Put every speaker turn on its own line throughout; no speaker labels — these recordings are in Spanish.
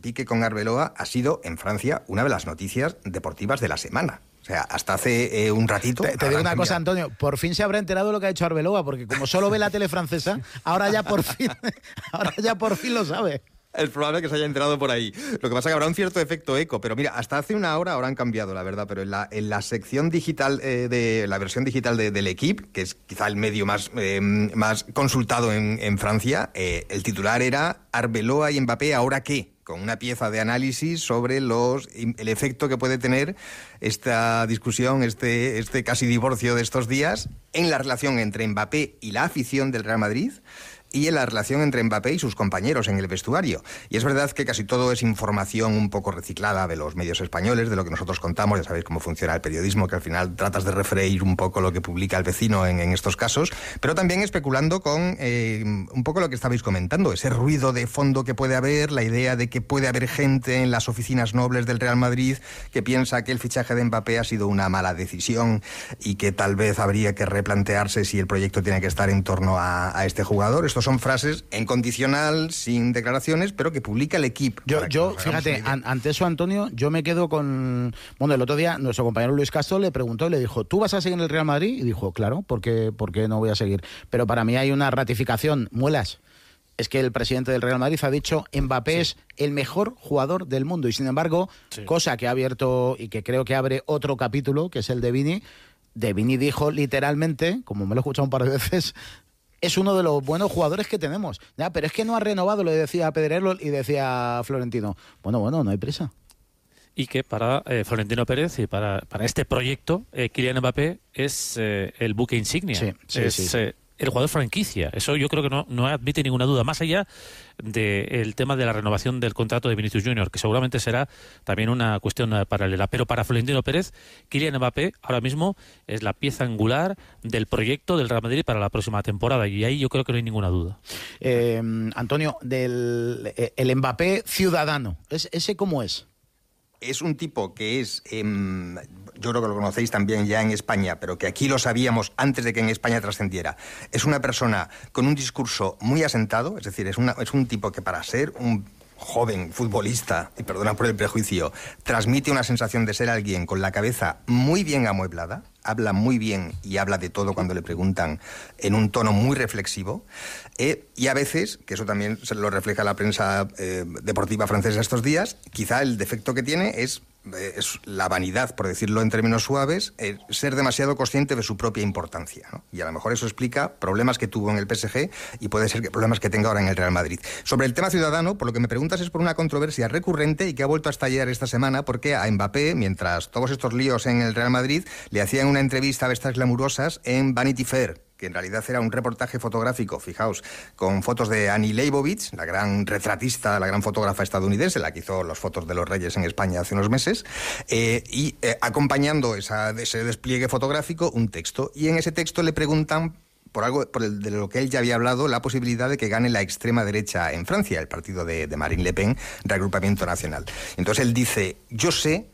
pique con Arbeloa ha sido en Francia una de las noticias deportivas de la semana. O sea, hasta hace un ratito...
Te digo una cosa, Antonio, por fin se habrá enterado de lo que ha hecho Arbeloa, porque como solo ve la tele francesa, ahora ya por fin lo sabe.
Es probable que se haya enterado por ahí. Lo que pasa es que habrá un cierto efecto eco, pero mira, hasta hace una hora ahora han cambiado, la verdad, pero en la sección digital, de la versión digital del Equipe, que es quizá el medio más consultado en Francia, el titular era Arbeloa y Mbappé, ¿ahora qué? Con una pieza de análisis sobre el efecto que puede tener esta discusión, este casi divorcio de estos días, en la relación entre Mbappé y la afición del Real Madrid, y en la relación entre Mbappé y sus compañeros en el vestuario. Y es verdad que casi todo es información un poco reciclada de los medios españoles, de lo que nosotros contamos. Ya sabéis cómo funciona el periodismo, que al final tratas de refreír un poco lo que publica el vecino en estos casos, pero también especulando con un poco lo que estabais comentando, ese ruido de fondo que puede haber, la idea de que puede haber gente en las oficinas nobles del Real Madrid que piensa que el fichaje de Mbappé ha sido una mala decisión y que tal vez habría que replantearse si el proyecto tiene que estar en torno a este jugador. Esto son frases en condicional, sin declaraciones, pero que publica el Equipe.
Yo fíjate, ante eso, Antonio, yo me quedo con... Bueno, el otro día nuestro compañero Luis Castro le preguntó y le dijo, ¿tú vas a seguir en el Real Madrid? Y dijo, claro, ¿por qué no voy a seguir? Pero para mí hay una ratificación, muelas. Es que el presidente del Real Madrid ha dicho Mbappé es el mejor jugador del mundo. Y sin embargo, cosa que ha abierto y que creo que abre otro capítulo, que es el de Vini. De Vini dijo literalmente, como me lo he escuchado un par de veces, es uno de los buenos jugadores que tenemos. Ya, pero es que no ha renovado, le decía Pedrerol y decía Florentino. Bueno, no hay prisa.
Y que para Florentino Pérez y para este proyecto, Kylian Mbappé es el buque insignia. Sí. El jugador franquicia. Eso yo creo que no admite ninguna duda. Más allá del tema de la renovación del contrato de Vinicius Junior, que seguramente será también una cuestión paralela. Pero para Florentino Pérez, Kylian Mbappé ahora mismo es la pieza angular del proyecto del Real Madrid para la próxima temporada. Y ahí yo creo que no hay ninguna duda.
Antonio, el Mbappé ciudadano, ¿ese cómo es?
Es un tipo que es, yo creo que lo conocéis también ya en España, pero que aquí lo sabíamos antes de que en España trascendiera. Es una persona con un discurso muy asentado, es decir, es un tipo que para ser un joven futbolista, y perdona por el prejuicio, transmite una sensación de ser alguien con la cabeza muy bien amueblada, habla muy bien y habla de todo cuando le preguntan en un tono muy reflexivo, y a veces, que eso también se lo refleja la prensa deportiva francesa estos días, quizá el defecto que tiene es la vanidad, por decirlo en términos suaves, ser demasiado consciente de su propia importancia, ¿no? Y a lo mejor eso explica problemas que tuvo en el PSG y puede ser que problemas que tenga ahora en el Real Madrid. Sobre el tema ciudadano, por lo que me preguntas es por una controversia recurrente y que ha vuelto a estallar esta semana porque a Mbappé, mientras todos estos líos en el Real Madrid, le hacían una entrevista de estas glamurosas en Vanity Fair, que en realidad era un reportaje fotográfico, fijaos, con fotos de Annie Leibovitz, la gran retratista, la gran fotógrafa estadounidense, la que hizo las fotos de los reyes en España hace unos meses, y acompañando ese despliegue fotográfico, un texto. Y en ese texto le preguntan de lo que él ya había hablado, la posibilidad de que gane la extrema derecha en Francia, el partido de Marine Le Pen, Reagrupamiento Nacional. Entonces él dice, yo sé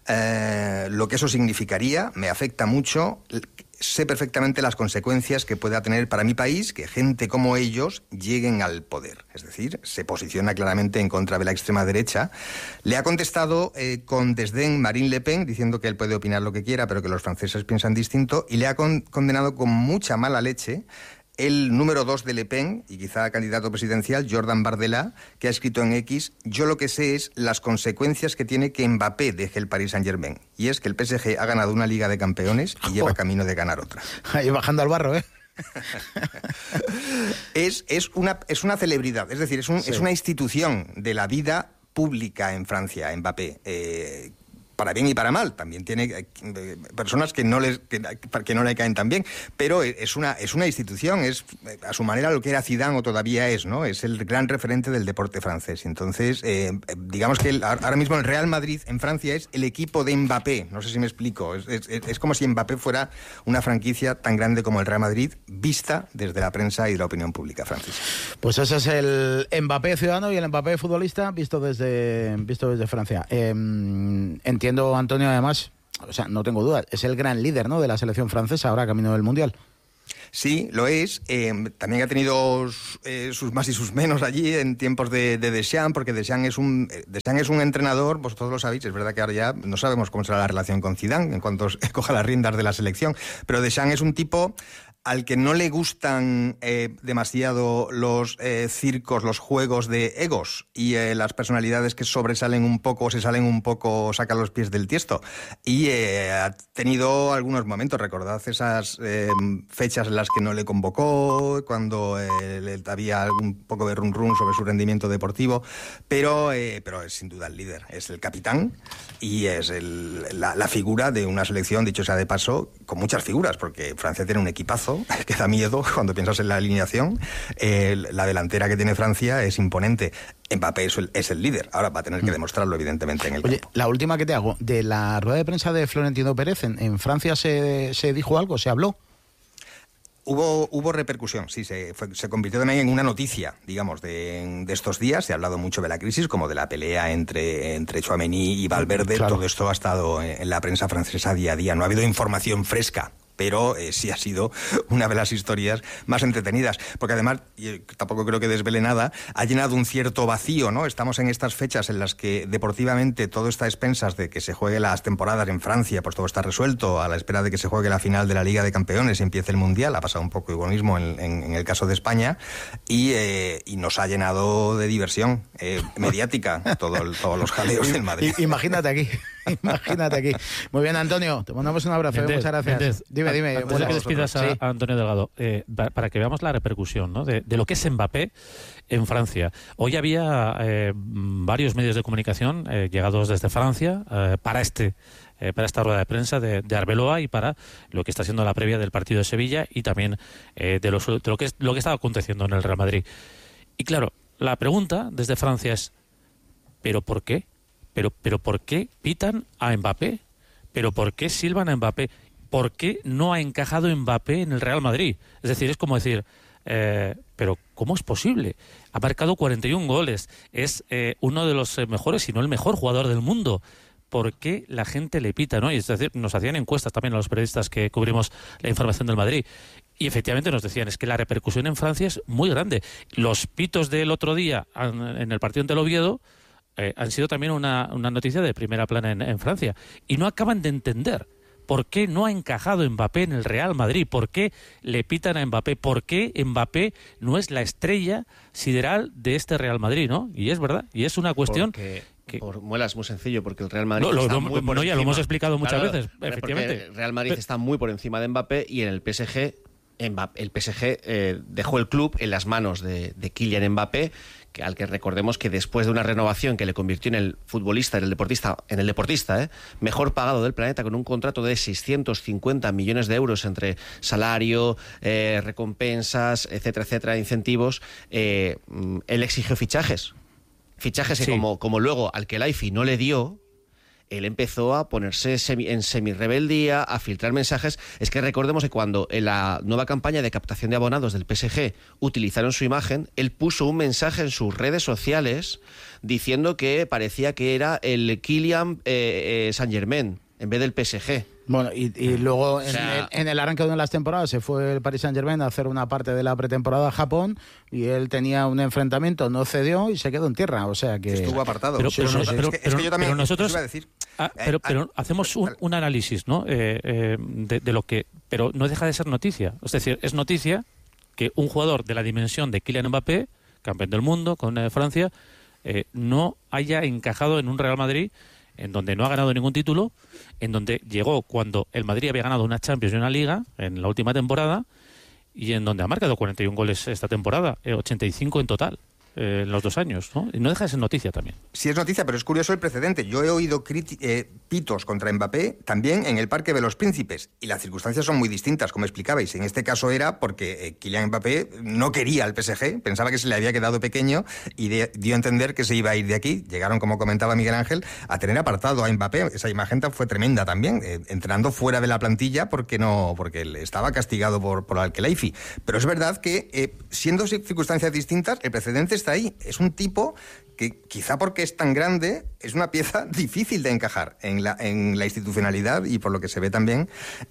lo que eso significaría, me afecta mucho, sé perfectamente las consecuencias que pueda tener para mi país que gente como ellos lleguen al poder. Es decir, se posiciona claramente en contra de la extrema derecha. Le ha contestado con desdén Marine Le Pen, diciendo que él puede opinar lo que quiera, pero que los franceses piensan distinto, y le ha condenado con mucha mala leche el número 2 de Le Pen, y quizá candidato presidencial, Jordan Bardella, que ha escrito en X, yo lo que sé es las consecuencias que tiene que Mbappé deje el Paris Saint-Germain. Y es que el PSG ha ganado una Liga de Campeones y lleva camino de ganar otra.
Ahí bajando al barro, ¿eh?
Es una celebridad, es decir, es una institución de la vida pública en Francia, Mbappé. Para bien y para mal, también tiene personas que no le caen tan bien, pero es una institución, es a su manera lo que era Zidane o todavía es, ¿no? Es el gran referente del deporte francés. Entonces, digamos que ahora mismo el Real Madrid en Francia es el equipo de Mbappé, no sé si me explico, es como si Mbappé fuera una franquicia tan grande como el Real Madrid, vista desde la prensa y de la opinión pública francesa.
Pues ese es el Mbappé ciudadano y el Mbappé futbolista visto desde Francia. Entiendo, Antonio, además, o sea, no tengo dudas, es el gran líder, ¿no?, de la selección francesa ahora camino del Mundial.
Sí, lo es. También ha tenido sus más y sus menos allí en tiempos de Deschamps, porque Deschamps es un entrenador, vosotros todos lo sabéis, es verdad que ahora ya no sabemos cómo será la relación con Zidane en cuanto coja las riendas de la selección, pero Deschamps es un tipo al que no le gustan demasiado los circos, los juegos de egos y las personalidades que sobresalen un poco, se salen un poco, sacan los pies del tiesto. Y ha tenido algunos momentos, recordad esas fechas en las que no le convocó, cuando había un poco de run sobre su rendimiento deportivo, pero es sin duda el líder, es el capitán y es la figura de una selección, dicho sea de paso, con muchas figuras, porque Francia tiene un equipazo que da miedo cuando piensas en la alineación. La delantera que tiene Francia es imponente. Mbappé es el líder. Ahora va a tener que demostrarlo, evidentemente, en el campo.
La última que te hago. De la rueda de prensa de Florentino Pérez, ¿en Francia se dijo algo? ¿Se habló?
Hubo repercusión, sí, se convirtió también en una noticia, digamos, de estos días. Se ha hablado mucho de la crisis, como de la pelea entre Tchouaméni y Valverde. Claro. Todo esto ha estado en la prensa francesa día a día. No ha habido información fresca, pero sí ha sido una de las historias más entretenidas, porque además, y tampoco creo que desvele nada, ha llenado un cierto vacío, ¿no? Estamos en estas fechas en las que deportivamente todo está a expensas de que se juegue las temporadas en Francia, pues todo está resuelto, a la espera de que se juegue la final de la Liga de Campeones y empiece el Mundial. Ha pasado un poco igual mismo en el caso de España, y nos ha llenado de diversión mediática todos los jaleos del Madrid.
Imagínate aquí. Imagínate aquí. Muy bien, Antonio, te mandamos un abrazo. Muchas gracias. Dime.
Antes de que despidas a Antonio Delgado, para que veamos la repercusión, ¿no?, de lo que es Mbappé en Francia. Hoy había varios medios de comunicación llegados desde Francia para esta rueda de prensa de Arbeloa y para lo que está siendo la previa del partido de Sevilla y también de lo que estaba aconteciendo en el Real Madrid. Y claro, la pregunta desde Francia es ¿pero por qué? ¿Pero por qué pitan a Mbappé? ¿Pero por qué silban a Mbappé? ¿Por qué no ha encajado Mbappé en el Real Madrid? Es decir, es como decir, pero ¿cómo es posible? Ha marcado 41 goles, es uno de los mejores, si no el mejor jugador del mundo. ¿Por qué la gente le pita, no? Y es decir, nos hacían encuestas también a los periodistas que cubrimos la información del Madrid. Y efectivamente nos decían, es que la repercusión en Francia es muy grande. Los pitos del otro día en el partido ante el Oviedo han sido también una noticia de primera plana en Francia. Y no acaban de entender por qué no ha encajado Mbappé en el Real Madrid, por qué le pitan a Mbappé, por qué Mbappé no es la estrella sideral de este Real Madrid, ¿no? Y es verdad, y es una cuestión...
Muela, es muy sencillo, porque el Real Madrid está muy por encima.
Ya lo hemos explicado muchas veces,
efectivamente. El Real Madrid está muy por encima de Mbappé, y en el PSG... el PSG dejó el club en las manos de Kylian Mbappé, al que recordemos que después de una renovación que le convirtió en el futbolista, en el deportista mejor pagado del planeta, con un contrato de 650 millones de euros entre salario, recompensas, etcétera, incentivos, él exigió fichajes que sí, como luego al Khelaifi no le dio, él empezó a ponerse en semi-rebeldía, a filtrar mensajes. Es que recordemos que cuando en la nueva campaña de captación de abonados del PSG utilizaron su imagen, él puso un mensaje en sus redes sociales diciendo que parecía que era el Kylian Saint-Germain en vez del PSG.
Bueno, y luego en el arranque de una de las temporadas se fue el Paris Saint-Germain a hacer una parte de la pretemporada a Japón, y él tenía un enfrentamiento, no cedió y se quedó en tierra, o sea que...
Estuvo apartado.
Pero nosotros hacemos un análisis, ¿no? De lo que... Pero no deja de ser noticia. Es decir, es noticia que un jugador de la dimensión de Kylian Mbappé, campeón del mundo con Francia, no haya encajado en un Real Madrid en donde no ha ganado ningún título, en donde llegó cuando el Madrid había ganado una Champions y una Liga en la última temporada, y en donde ha marcado 41 goles esta temporada, 85 en total. En los 2 años, ¿no? Y no deja de ser noticia también.
Sí, es noticia, pero es curioso el precedente. Yo he oído pitos contra Mbappé también en el Parque de los Príncipes, y las circunstancias son muy distintas, como explicabais. En este caso era porque Kylian Mbappé no quería al PSG, pensaba que se le había quedado pequeño y dio a entender que se iba a ir de aquí. Llegaron, como comentaba Miguel Ángel, a tener apartado a Mbappé. Esa imagen fue tremenda también, entrenando fuera de la plantilla porque él estaba castigado por Al-Khelaifi. Pero es verdad que, siendo circunstancias distintas, el precedente es está ahí. Es un tipo que, quizá porque es tan grande, es una pieza difícil de encajar en la institucionalidad y por lo que se ve también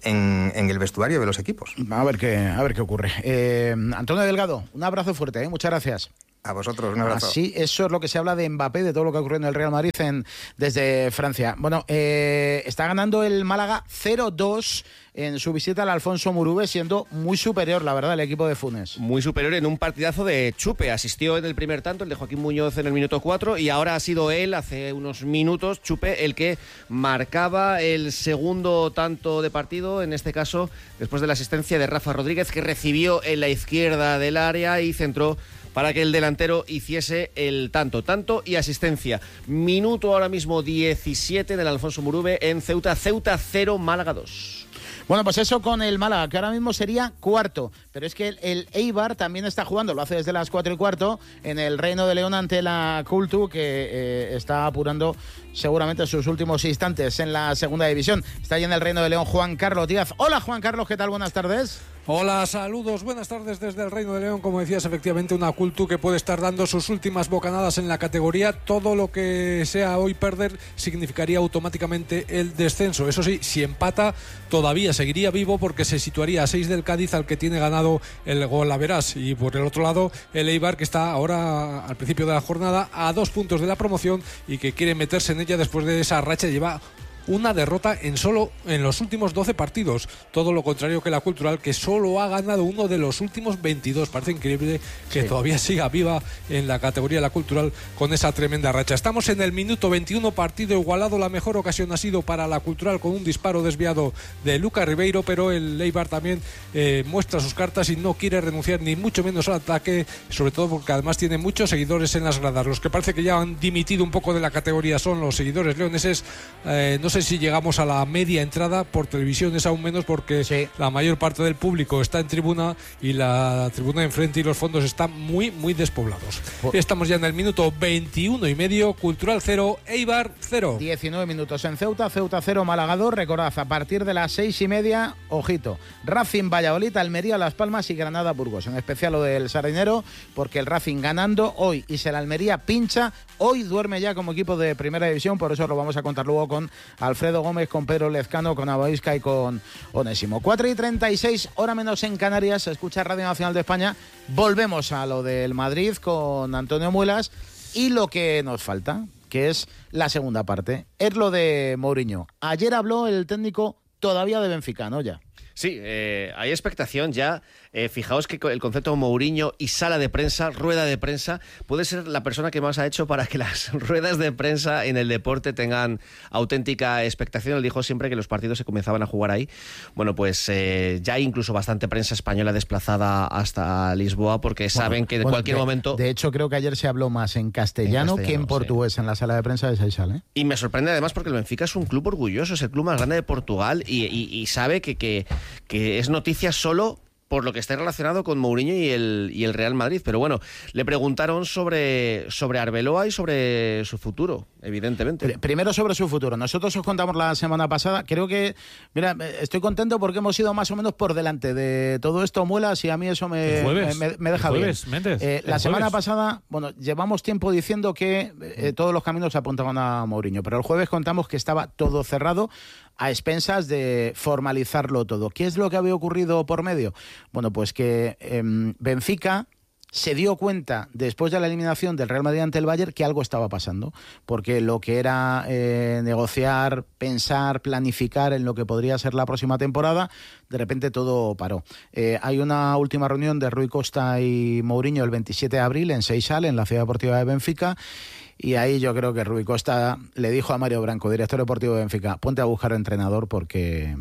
en el vestuario de los equipos.
A ver qué ocurre. Antonio Delgado, un abrazo fuerte, muchas gracias.
A vosotros, un abrazo.
Así, eso es lo que se habla de Mbappé, de todo lo que ha ocurrido en el Real Madrid desde Francia. Bueno, está ganando el Málaga 0-2 en su visita al Alfonso Murube, siendo muy superior, la verdad, el equipo de Funes.
Muy superior en un partidazo de Chupe. Asistió en el primer tanto, el de Joaquín Muñoz en el minuto 4, y ahora ha sido él, hace unos minutos, Chupe, el que marcaba el segundo tanto de partido, en este caso, después de la asistencia de Rafa Rodríguez, que recibió en la izquierda del área y centró para que el delantero hiciese el tanto y asistencia. Minuto ahora mismo 17 del Alfonso Murube en Ceuta 0, Málaga 2.
Bueno, pues eso con el Málaga, que ahora mismo sería cuarto, pero es que el Eibar también está jugando, lo hace desde las 4:15, en el Reino de León ante la Cultu, que está apurando seguramente sus últimos instantes en la segunda división. Está ahí en el Reino de León Juan Carlos Díaz. Hola Juan Carlos, ¿qué tal? Buenas tardes.
Hola, saludos, buenas tardes desde el Reino de León. Como decías, efectivamente una Cultu que puede estar dando sus últimas bocanadas en la categoría. Todo lo que sea hoy perder significaría automáticamente el descenso. Eso sí, si empata todavía seguiría vivo porque se situaría a 6 del Cádiz, al que tiene ganado el Golaveras. Y por el otro lado el Eibar, que está ahora al principio de la jornada a 2 puntos de la promoción y que quiere meterse en ella después de esa racha. Lleva una derrota en los últimos 12 partidos, todo lo contrario que la Cultural, que solo ha ganado uno de los últimos 22. Parece increíble que todavía siga viva en la categoría de la Cultural con esa tremenda racha. Estamos en el minuto 21, partido igualado. La mejor ocasión ha sido para la Cultural con un disparo desviado de Lucas Ribeiro, pero el Eibar también muestra sus cartas y no quiere renunciar ni mucho menos al ataque, sobre todo porque además tiene muchos seguidores en las gradas. Los que parece que ya han dimitido un poco de la categoría son los seguidores leoneses. No sé si llegamos a la media entrada, por televisión es aún menos porque la mayor parte del público está en tribuna y la tribuna de enfrente y los fondos están muy despoblados. Estamos ya en el minuto 21 y medio, Cultural 0, Eibar 0.
19 minutos en Ceuta 0, Málaga 2. Recordad, a partir de las 6:30, ojito, Racing, Valladolid, Almería, Las Palmas y Granada, Burgos. En especial lo del Sardinero, porque el Racing ganando hoy y si el Almería pincha, hoy duerme ya como equipo de primera división. Por eso lo vamos a contar luego con Alfredo Gómez, con Pedro Lezcano, con Aboisca y con Onésimo. 4:36, hora menos en Canarias. Se escucha Radio Nacional de España. Volvemos a lo del Madrid con Antonio Muelas y lo que nos falta, que es la segunda parte. Es lo de Mourinho. Ayer habló el técnico todavía de Benfica, ¿no? Ya.
Sí, hay expectación ya. Fijaos que el concepto Mourinho y sala de prensa, rueda de prensa, puede ser la persona que más ha hecho para que las ruedas de prensa en el deporte tengan auténtica expectación. Él dijo siempre que los partidos se comenzaban a jugar ahí. Bueno, pues ya hay incluso bastante prensa española desplazada hasta Lisboa porque saben que en cualquier momento...
De hecho, creo que ayer se habló más en castellano que en portugués en la sala de prensa de Seixal, ¿eh?
Y me sorprende además porque el Benfica es un club orgulloso, es el club más grande de Portugal y sabe que es noticia solo por lo que esté relacionado con Mourinho y el Real Madrid. Pero bueno, le preguntaron sobre Arbeloa y sobre su futuro, evidentemente.
Primero sobre su futuro. Nosotros os contamos la semana pasada. Creo que, mira, estoy contento porque hemos ido más o menos por delante de todo esto, Muelas, y a mí eso me deja bien.
Méndez,
la semana pasada, bueno, llevamos tiempo diciendo que todos los caminos apuntaban a Mourinho, pero el jueves contamos que estaba todo cerrado a expensas de formalizarlo todo. ¿Qué es lo que había ocurrido por medio? Bueno, pues que Benfica se dio cuenta, después de la eliminación del Real Madrid ante el Bayern, que algo estaba pasando, porque lo que era negociar, pensar, planificar en lo que podría ser la próxima temporada, de repente todo paró. Hay una última reunión de Rui Costa y Mourinho el 27 de abril en Seixal, en la Ciudad Deportiva de Benfica, y ahí yo creo que Rui Costa le dijo a Mario Branco, director deportivo de Benfica, ponte a buscar entrenador porque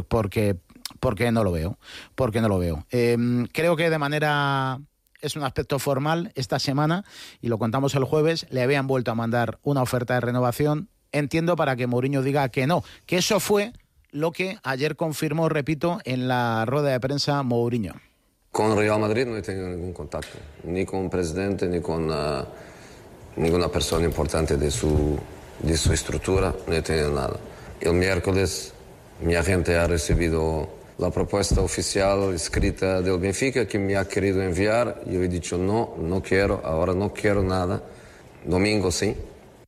no lo veo. Creo que de manera... es un aspecto formal esta semana, y lo contamos el jueves, le habían vuelto a mandar una oferta de renovación, entiendo, para que Mourinho diga que no, que eso fue lo que ayer confirmó, repito, en la rueda de prensa Mourinho.
Con Real Madrid no he tenido ningún contacto, ni con el presidente, ni con ninguna persona importante de su estructura, no he tenido nada. El miércoles mi agente ha recibido la propuesta oficial escrita del Benfica que me ha querido enviar. Yo he dicho no quiero, ahora no quiero nada. Domingo sí.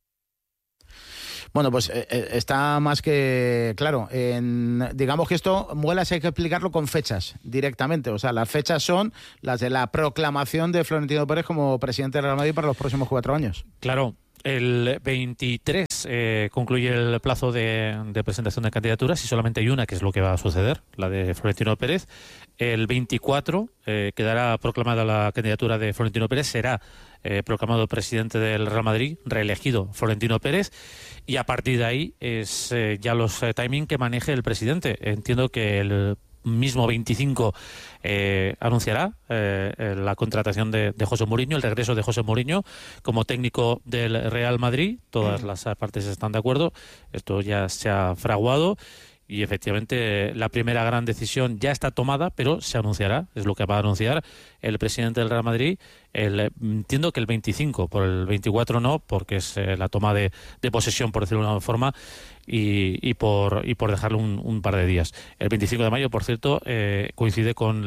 Bueno, pues está más que claro. Digamos que esto, Muelas, hay que explicarlo con fechas directamente. O sea, las fechas son las de la proclamación de Florentino Pérez como presidente del Real Madrid para los próximos 4 años.
Claro. El 23 concluye el plazo de presentación de candidaturas y solamente hay una, que es lo que va a suceder, la de Florentino Pérez. El 24 quedará proclamada la candidatura de Florentino Pérez, será proclamado presidente del Real Madrid, reelegido Florentino Pérez, y a partir de ahí es ya los timing que maneje el presidente. Entiendo que el mismo 25 anunciará la contratación de José Mourinho, el regreso de José Mourinho como técnico del Real Madrid. Todas las partes están de acuerdo, esto ya se ha fraguado y efectivamente la primera gran decisión ya está tomada, pero se anunciará, es lo que va a anunciar el presidente del Real Madrid. Entiendo que el 25, por el 24 no, porque es la toma de posesión, por decirlo de una forma, y por dejarlo un par de días. El 25 de mayo, por cierto, coincide con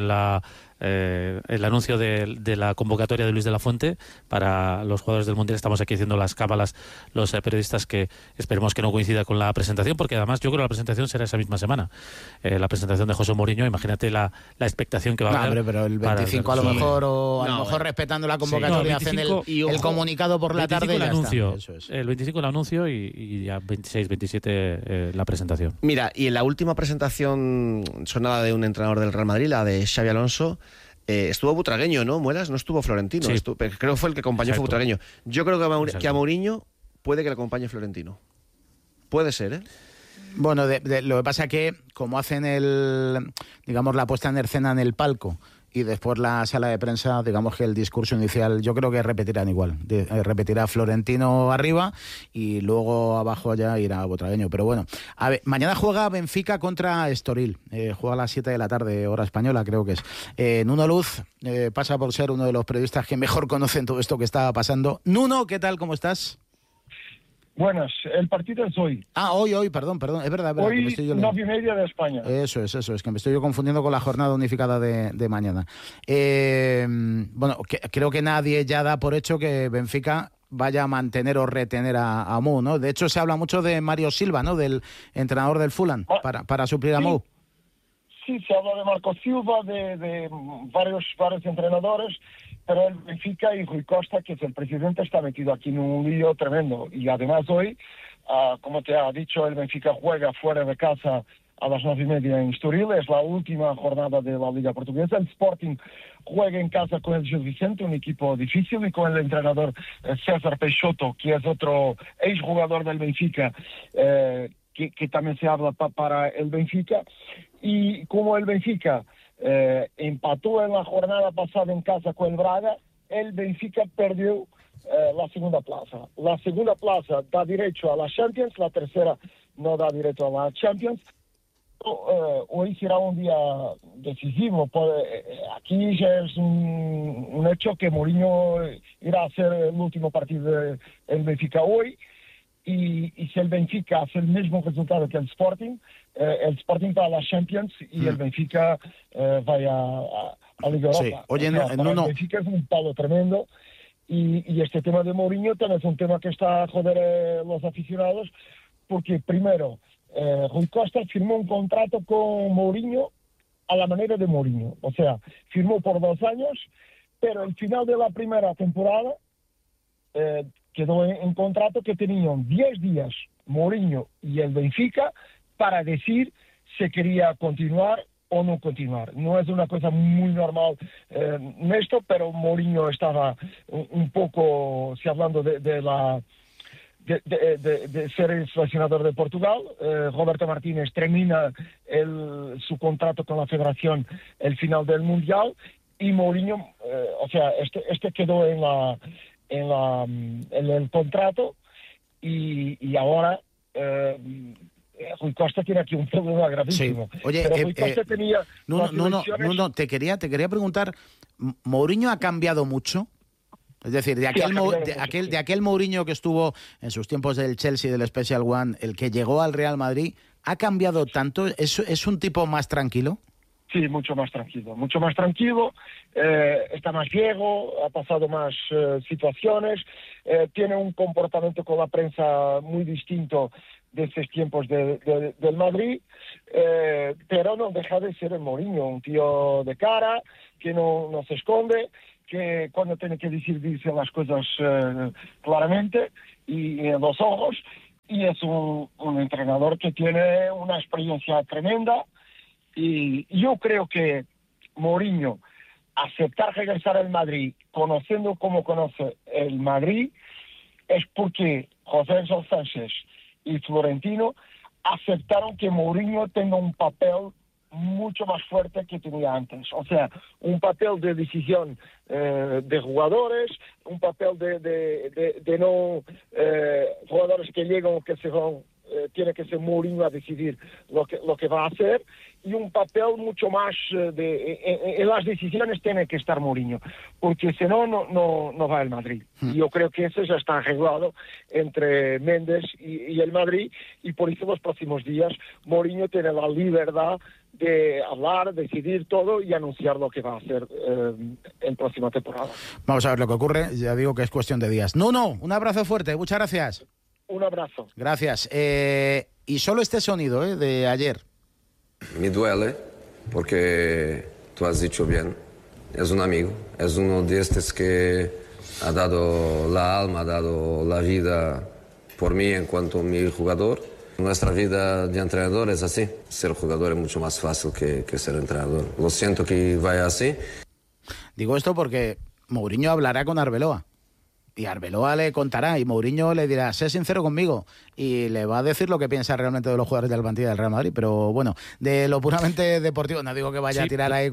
el anuncio de la convocatoria de Luis de la Fuente para los jugadores del Mundial. Estamos aquí haciendo las cábalas los periodistas, que esperemos que no coincida con la presentación, porque además yo creo que la presentación será esa misma semana. La presentación de José Mourinho, imagínate la expectación que va a haber.
Pero el 25 a lo mejor, o a lo mejor respetando la convocatoria, hacen el comunicado por la tarde y ya
anuncio,
está. Eso es.
El 25 el anuncio y ya 26, 27 la presentación.
Mira, y en la última presentación sonada de un entrenador del Real Madrid, la de Xabi Alonso, estuvo Butragueño, ¿no, Muelas? No estuvo Florentino.
Sí.
Creo que fue el que acompañó. Exacto. Fue Butragueño. Yo creo que a Mourinho puede que le acompañe Florentino. Puede ser, ¿eh?
Bueno, lo que pasa es que como hacen la puesta en escena en el palco y después la sala de prensa, digamos que el discurso inicial yo creo que repetirán igual. Repetirá Florentino arriba y luego abajo ya irá Butragueño. Pero bueno, a ver, mañana juega Benfica contra Estoril. Juega a las 7 de la tarde, hora española, creo que es. Nuno Luz pasa por ser uno de los periodistas que mejor conocen todo esto que está pasando. Nuno, ¿qué tal? ¿Cómo estás?
Buenas, el partido es hoy.
Hoy, perdón, es verdad.
Hoy, 9:30 de España.
Eso es, que me estoy yo confundiendo con la jornada unificada de mañana. Bueno, creo que nadie ya da por hecho que Benfica vaya a mantener o retener a Mou, ¿no? De hecho, se habla mucho de Mario Silva, ¿no? Del entrenador del Fulham, para suplir a Mou.
Sí, se habla de Marco Silva, de varios entrenadores, pero el Benfica y Rui Costa, que es el presidente, está metido aquí en un lío tremendo. Y además hoy, como te ha dicho, el Benfica juega fuera de casa a las 9:30 en Estoril. Es la última jornada de la Liga Portuguesa. El Sporting juega en casa con el Gil Vicente, un equipo difícil, y con el entrenador César Peixoto, que es otro exjugador del Benfica, que también se habla para el Benfica. Y como el Benfica empató en la jornada pasada en casa con el Braga, el Benfica perdió la segunda plaza. La segunda plaza da derecho a la Champions, la tercera no da derecho a la Champions. Hoy será un día decisivo. Aquí ya es un hecho que Mourinho irá a hacer el último partido del Benfica hoy. Y si el Benfica hace el mismo resultado que el Sporting va a la Champions y el Benfica va a Liga Europa.
Sí. Oye,
el Benfica es un palo tremendo y este tema de Mourinho también es un tema que está a joder los aficionados, porque primero Rui Costa firmó un contrato con Mourinho a la manera de Mourinho, o sea, firmó por 2 años, pero al final de la primera temporada quedó en contrato que tenían 10 días Mourinho y el Benfica para decir si quería continuar o no continuar. No es una cosa muy normal en esto, pero Mourinho estaba un poco, si hablando de ser el seleccionador de Portugal. Roberto Martínez termina su contrato con la Federación el final del Mundial, y Mourinho, o sea, este quedó en el contrato, y ahora Rui Costa tiene aquí un problema gravísimo.
Sí. Oye,
pero Rui Costa tenía
te quería preguntar, ¿Mourinho ha cambiado mucho? Es decir, de aquel Mourinho que estuvo en sus tiempos del Chelsea, del Special One, el que llegó al Real Madrid, ¿ha cambiado tanto? ¿Es un tipo más tranquilo?
Sí, mucho más tranquilo, está más viejo, ha pasado más situaciones, tiene un comportamiento con la prensa muy distinto de estos tiempos del Madrid, pero no deja de ser el Mourinho, un tío de cara, que no se esconde, que cuando tiene que decir, dice las cosas claramente y en los ojos, y es un entrenador que tiene una experiencia tremenda. Y yo creo que Mourinho, aceptar regresar al Madrid, conociendo como conoce el Madrid, es porque José Sánchez y Florentino aceptaron que Mourinho tenga un papel mucho más fuerte que tenía antes. O sea, un papel de decisión de jugadores, un papel de no jugadores que llegan o que se van. Tiene que ser Mourinho a decidir lo que va a hacer, y un papel mucho más en las decisiones tiene que estar Mourinho, porque si no va el Madrid. Y yo creo que eso ya está arreglado entre Méndez y el Madrid, y por eso los próximos días Mourinho tiene la libertad de hablar, decidir todo y anunciar lo que va a hacer en próxima temporada.
Vamos a ver lo que ocurre, ya digo que es cuestión de días. Nuno, un abrazo fuerte, muchas gracias.
Un abrazo.
Gracias. Y solo este sonido de ayer.
Me duele porque tú has dicho bien, es un amigo, es uno de estos que ha dado la alma, ha dado la vida por mí en cuanto a mi jugador. Nuestra vida de entrenador es así, ser jugador es mucho más fácil que ser entrenador. Lo siento que vaya así.
Digo esto porque Mourinho hablará con Arbeloa. Y Arbeloa le contará y Mourinho le dirá, sé sincero conmigo, y le va a decir lo que piensa realmente de los jugadores del plantilla del Real Madrid. Pero bueno, de lo puramente deportivo, no digo que vaya a tirar ahí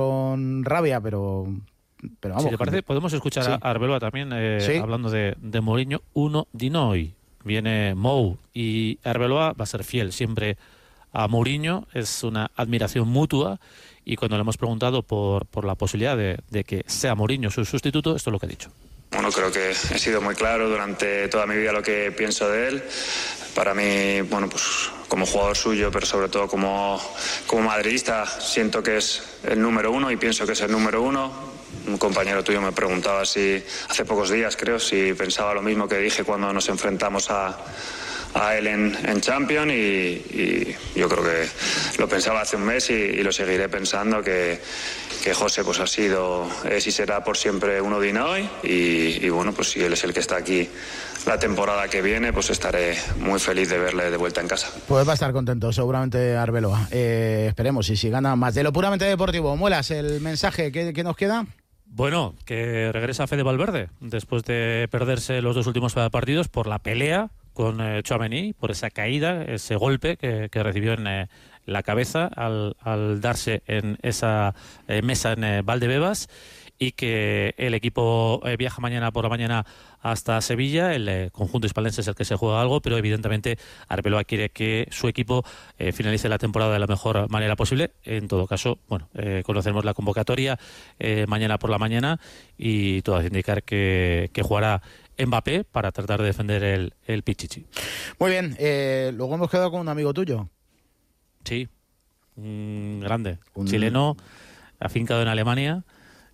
con rabia, pero vamos.
Si te parece, podemos escuchar a Arbeloa también hablando de Mourinho. Uno di noi, viene Mou, y Arbeloa va a ser fiel siempre a Mourinho, es una admiración mutua, y cuando le hemos preguntado por la posibilidad de que sea Mourinho su sustituto, esto es lo que ha dicho.
Bueno, creo que he sido muy claro durante toda mi vida lo que pienso de él. Para mí, bueno, pues como jugador suyo, pero sobre todo como madridista, siento que es el número uno y pienso que es el número uno. Un compañero tuyo me preguntaba si, hace pocos días creo, si pensaba lo mismo que dije cuando nos enfrentamos a él en Champions, y yo creo que lo pensaba hace un mes y lo seguiré pensando, que José pues ha sido, es y será por siempre uno de noi, y bueno, pues si él es el que está aquí la temporada que viene, pues estaré muy feliz de verle de vuelta en casa.
Pues va a estar contento seguramente Arbeloa, esperemos, y si gana más. De lo puramente deportivo, Muelas, el mensaje que nos queda.
Bueno, que regresa Fede Valverde después de perderse los dos últimos partidos por la pelea con Tchouaméni, por esa caída, ese golpe que recibió en la cabeza al darse en esa mesa en Valdebebas, y que el equipo viaja mañana por la mañana hasta Sevilla. El conjunto hispalense es el que se juega algo, pero evidentemente Arbeloa quiere que su equipo finalice la temporada de la mejor manera posible. En todo caso, bueno, conoceremos la convocatoria mañana por la mañana, y todo hace indicar que jugará Mbappé para tratar de defender el Pichichi.
Muy bien, luego hemos quedado con un amigo tuyo.
Sí, un grande, un chileno afincado en Alemania,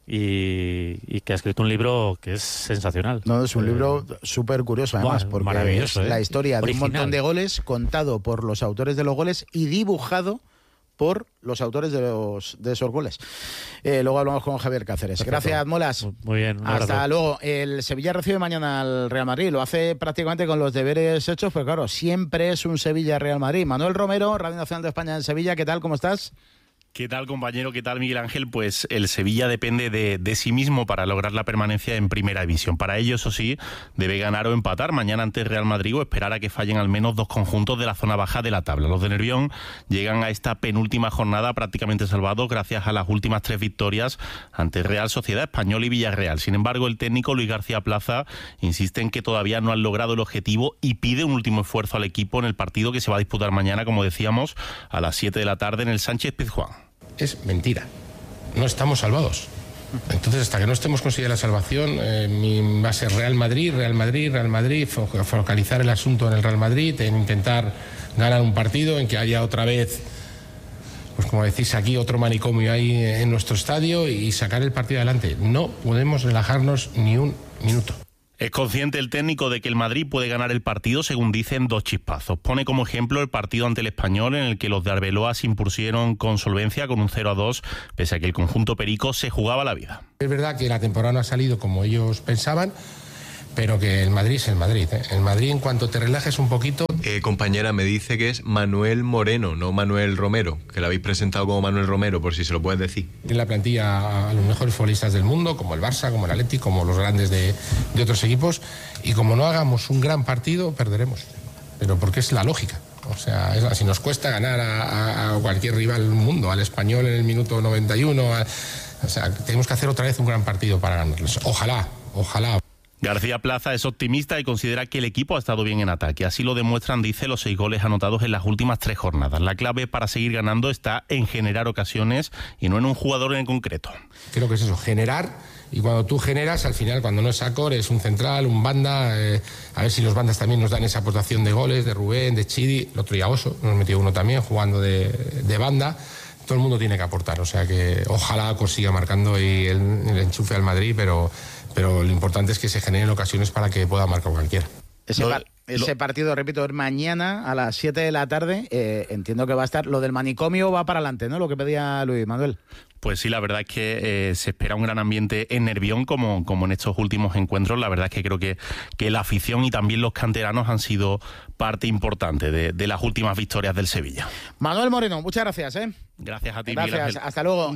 y que ha escrito un libro que es sensacional.
No, es un libro súper curioso además, porque
maravilloso,
es la historia de un montón de goles contado por los autores de los goles y dibujado por los autores de esos goles. Luego hablamos con Javier Cáceres. Perfecto. Gracias, Molas.
Muy bien.
Hasta luego. El Sevilla recibe mañana al Real Madrid. Lo hace prácticamente con los deberes hechos, pero claro, siempre es un Sevilla-Real Madrid. Manuel Romero, Radio Nacional de España en Sevilla. ¿Qué tal? ¿Cómo estás?
¿Qué tal, compañero? ¿Qué tal, Miguel Ángel? Pues el Sevilla depende de sí mismo para lograr la permanencia en Primera División. Para ello, eso sí, debe ganar o empatar mañana ante el Real Madrid, o esperar a que fallen al menos dos conjuntos de la zona baja de la tabla. Los de Nervión llegan a esta penúltima jornada prácticamente salvados gracias a las últimas 3 victorias ante Real Sociedad, Español y Villarreal. Sin embargo, el técnico Luis García Plaza insiste en que todavía no han logrado el objetivo y pide un último esfuerzo al equipo en el partido que se va a disputar mañana, como decíamos, a las 7 de la tarde en el Sánchez Pizjuán.
Es mentira. No estamos salvados. Entonces, hasta que no estemos consiguiendo la salvación, va a ser Real Madrid, focalizar el asunto en el Real Madrid, en intentar ganar un partido, en que haya otra vez pues como decís aquí, otro manicomio ahí en nuestro estadio y sacar el partido adelante. No podemos relajarnos ni un minuto.
Es consciente el técnico de que el Madrid puede ganar el partido, según dicen, 2 chispazos. Pone como ejemplo el partido ante el Español, en el que los de Arbeloa se impusieron con solvencia con un 0-2, pese a que el conjunto perico se jugaba la vida.
Es verdad que la temporada no ha salido como ellos pensaban, pero que el Madrid es el Madrid, ¿eh? El Madrid, en cuanto te relajes un poquito...
Compañera, me dice que es Manuel Moreno, no Manuel Romero, que lo habéis presentado como Manuel Romero, por si se lo puedes decir.
En la plantilla a los mejores futbolistas del mundo, como el Barça, como el Atleti, como los grandes de otros equipos, y como no hagamos un gran partido, perderemos. Pero porque es la lógica. O sea, si nos cuesta ganar a cualquier rival del mundo, al Español en el minuto 91, o sea, tenemos que hacer otra vez un gran partido para ganarles. Ojalá.
García Plaza es optimista y considera que el equipo ha estado bien en ataque. Así lo demuestran, dice, los 6 goles anotados en las últimas 3 jornadas. La clave para seguir ganando está en generar ocasiones y no en un jugador en concreto.
Creo que es eso, generar, y cuando tú generas, al final, cuando no es Acor, es un central, un banda, a ver si los bandas también nos dan esa aportación de goles, de Rubén, de Chidi, el otro día Oso, nos metió uno también jugando de banda. Todo el mundo tiene que aportar, o sea que ojalá Acor siga marcando y el enchufe al Madrid, pero lo importante es que se generen ocasiones para que pueda marcar cualquiera.
Ese partido, repito, es mañana a las 7 de la tarde. Entiendo que va a estar... Lo del manicomio va para adelante, ¿no? Lo que pedía Luis Manuel.
Pues sí, la verdad es que se espera un gran ambiente en Nervión, como en estos últimos encuentros. La verdad es que creo que la afición y también los canteranos han sido parte importante de las últimas victorias del Sevilla.
Manuel Moreno, muchas gracias, ¿eh?
Gracias a ti,
Gracias,
Miguel Ángel.
hasta luego.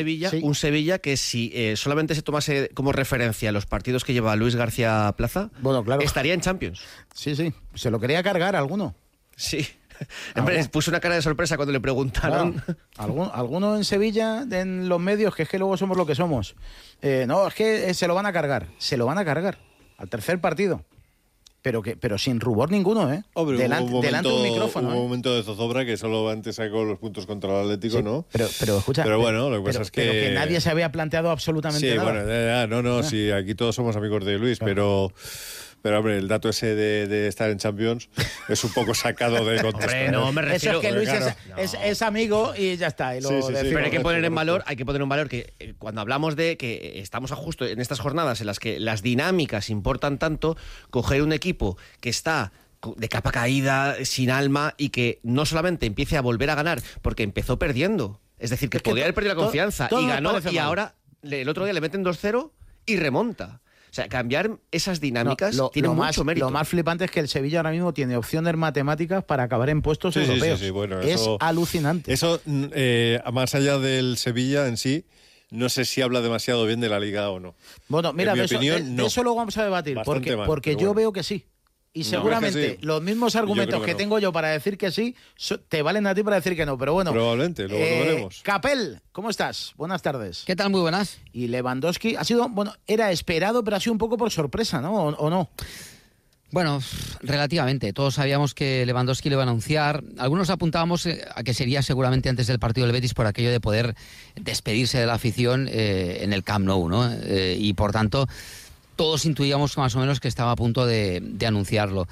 Un Sevilla que si solamente se tomase como referencia los partidos que lleva Luis García Plaza,
bueno, claro,
estaría en Champions.
Sí, se lo quería cargar alguno.
Sí. Hombre, puso una cara de sorpresa cuando le preguntaron.
Claro. Alguno en Sevilla, en los medios, que es que luego somos lo que somos. No, es que se lo van a cargar. Se lo van a cargar al tercer partido. Pero sin rubor ninguno, ¿eh?
Hombre,
delante de un micrófono.
Hubo un momento de zozobra que solo antes sacó los puntos contra el Atlético, sí, ¿no?
Pero escucha...
Pero bueno, lo que pasa es que...
Pero que nadie se había planteado absolutamente nada.
Sí, bueno, sí, aquí todos somos amigos de Luis, claro. Pero, hombre, el dato ese de estar en Champions es un poco sacado de contexto.
Hombre, no, me refiero...
Eso es que Luis es amigo y ya está.
Sí, pero hay que poner en valor que cuando hablamos de que estamos justo en estas jornadas en las que las dinámicas importan tanto, coger un equipo que está de capa caída, sin alma, y que no solamente empiece a volver a ganar, porque empezó perdiendo. Es decir, que podía haber perdido la confianza y ganó, y ahora el otro día le meten 2-0 y remonta. O sea, cambiar esas dinámicas tiene mucho mérito.
Lo más flipante es que el Sevilla ahora mismo tiene opciones matemáticas para acabar en puestos europeos.
Sí, bueno,
es alucinante.
Eso, más allá del Sevilla en sí, no sé si habla demasiado bien de la Liga o no.
Bueno, mira, de eso luego vamos a debatir, porque yo veo que sí. Y seguramente los mismos argumentos que tengo yo para decir que sí te valen a ti para decir que no, pero bueno.
Probablemente, luego lo veremos.
Capel, ¿cómo estás? Buenas tardes.
¿Qué tal? Muy buenas.
Y Lewandowski ha sido, era esperado, pero ha sido un poco por sorpresa, ¿no? ¿O no?
Bueno, relativamente. Todos sabíamos que Lewandowski lo iba a anunciar. Algunos apuntábamos a que sería seguramente antes del partido del Betis por aquello de poder despedirse de la afición en el Camp Nou, ¿no? Y por tanto... todos intuíamos más o menos que estaba a punto de anunciarlo.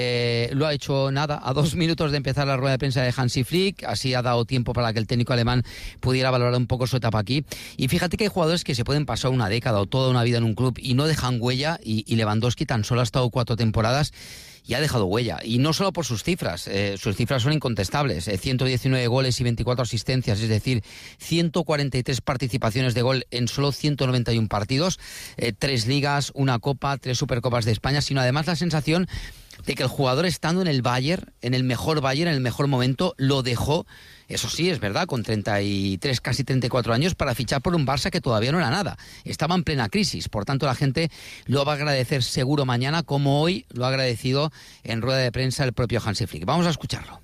Lo ha hecho nada, a 2 minutos de empezar la rueda de prensa de Hansi Flick, así ha dado tiempo para que el técnico alemán pudiera valorar un poco su etapa aquí. Y fíjate que hay jugadores que se pueden pasar una década o toda una vida en un club y no dejan huella, y Lewandowski tan solo ha estado 4 temporadas y ha dejado huella, y no solo por sus cifras son incontestables, 119 goles y 24 asistencias, es decir, 143 participaciones de gol en solo 191 partidos, 3 ligas, 1 copa, 3 supercopas de España, sino además la sensación de que el jugador, estando en el Bayern, en el mejor Bayern, en el mejor momento, lo dejó, eso sí, es verdad, con 33, casi 34 años, para fichar por un Barça que todavía no era nada. Estaba en plena crisis, por tanto la gente lo va a agradecer seguro mañana, como hoy lo ha agradecido en rueda de prensa el propio Hansi Flick. Vamos a escucharlo.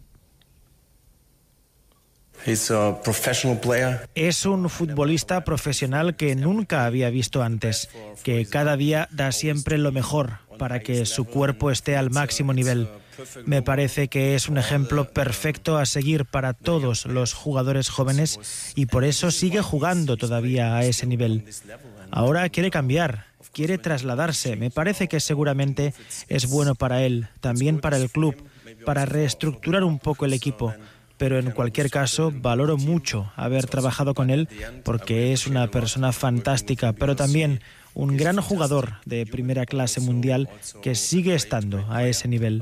Es un futbolista profesional que nunca había visto antes, que cada día da siempre lo mejor para que su cuerpo esté al máximo nivel. Me parece que es un ejemplo perfecto a seguir para todos los jugadores jóvenes y por eso sigue jugando todavía a ese nivel. Ahora quiere cambiar, quiere trasladarse. Me parece que seguramente es bueno para él, también para el club, para reestructurar un poco el equipo. pero en cualquier caso valoro mucho haber trabajado con él porque es una persona fantástica, pero también un gran jugador de primera clase mundial que sigue estando a ese nivel.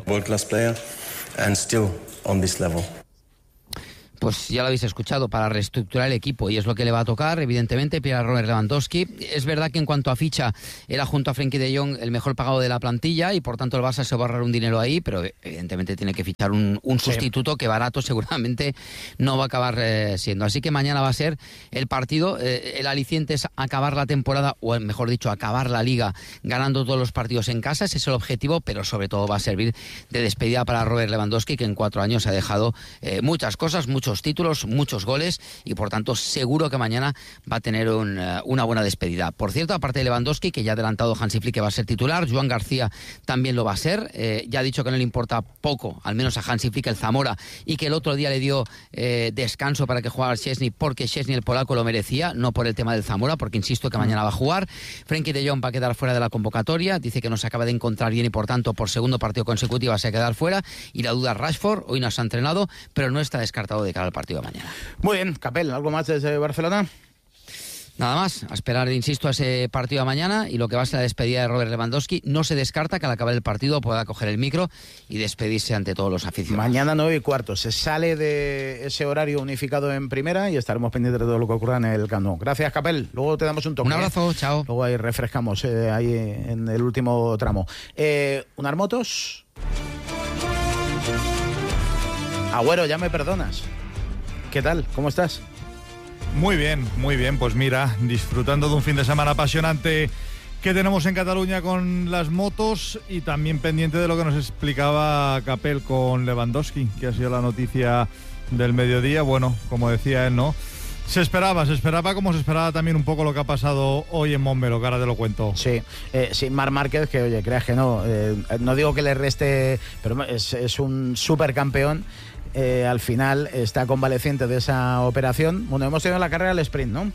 Pues ya lo habéis escuchado, para reestructurar el equipo, y es lo que le va a tocar, evidentemente, Pierre-Robert Lewandowski. Es verdad que en cuanto a ficha, era junto a Frenkie de Jong el mejor pagado de la plantilla, y por tanto el Barça se va a ahorrar un dinero ahí, pero evidentemente tiene que fichar un sustituto que barato seguramente no va a acabar siendo. Así que mañana va a ser el partido, el aliciente es acabar la temporada, o mejor dicho, acabar la Liga ganando todos los partidos en casa, ese es el objetivo, pero sobre todo va a servir de despedida para Robert Lewandowski, que en 4 años ha dejado muchas cosas, muchos títulos, muchos goles, y por tanto seguro que mañana va a tener una buena despedida. Por cierto, aparte de Lewandowski, que ya ha adelantado Hansi Flick que va a ser titular, Joan García también lo va a ser, ya ha dicho que no le importa poco, al menos a Hansi Flick, el Zamora, y que el otro día le dio descanso para que jugara Szczęsny, porque Szczęsny, el polaco, lo merecía, no por el tema del Zamora, porque insisto que mañana va a jugar. Frenkie de Jong va a quedar fuera de la convocatoria, dice que no se acaba de encontrar bien y por tanto por segundo partido consecutivo se va a quedar fuera, y la duda Rashford, hoy no se ha entrenado, pero no está descartado de cara al partido de mañana.
Muy bien, Capel, ¿algo más desde Barcelona?
Nada más, a esperar, insisto, a ese partido de mañana y lo que va a ser la despedida de Robert Lewandowski. No se descarta que al acabar el partido pueda coger el micro y despedirse ante todos los aficionados.
Mañana 9:15, se sale de ese horario unificado en primera y estaremos pendientes de todo lo que ocurra en el Camp Nou. Gracias, Capel, luego te damos un toque.
Un abrazo, chao.
Luego ahí refrescamos ahí en el último tramo. ¿Unas motos? Agüero, ya me perdonas. ¿Qué tal? ¿Cómo estás?
Muy bien, pues mira, disfrutando de un fin de semana apasionante que tenemos en Cataluña con las motos y también pendiente de lo que nos explicaba Capel con Lewandowski, que ha sido la noticia del mediodía. Bueno, como decía él, ¿no? Se esperaba como se esperaba también un poco lo que ha pasado hoy en Montmeló, que ahora te lo cuento.
Sí, Marc Márquez, que oye, creas que no digo que le reste, pero es un supercampeón. Al final está convaleciente de esa operación. Bueno, hemos tenido la carrera al sprint, ¿no?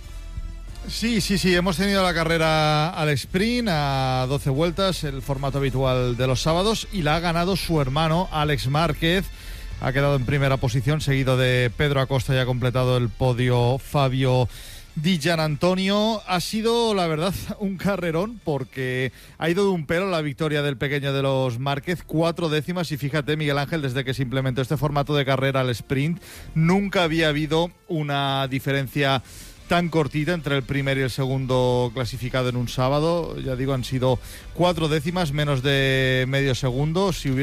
Sí, hemos tenido la carrera al sprint a 12 vueltas, el formato habitual de los sábados, y la ha ganado su hermano Alex Márquez. Ha quedado en primera posición, seguido de Pedro Acosta, y ha completado el podio Fabio Di Gianantonio. Ha sido, la verdad, un carrerón, porque ha ido de un pelo la victoria del pequeño de los Márquez, 4 décimas, y fíjate, Miguel Ángel, desde que se implementó este formato de carrera al sprint, nunca había habido una diferencia tan cortita entre el primer y el segundo clasificado en un sábado. Ya digo, han sido 4 décimas, menos de medio segundo. Si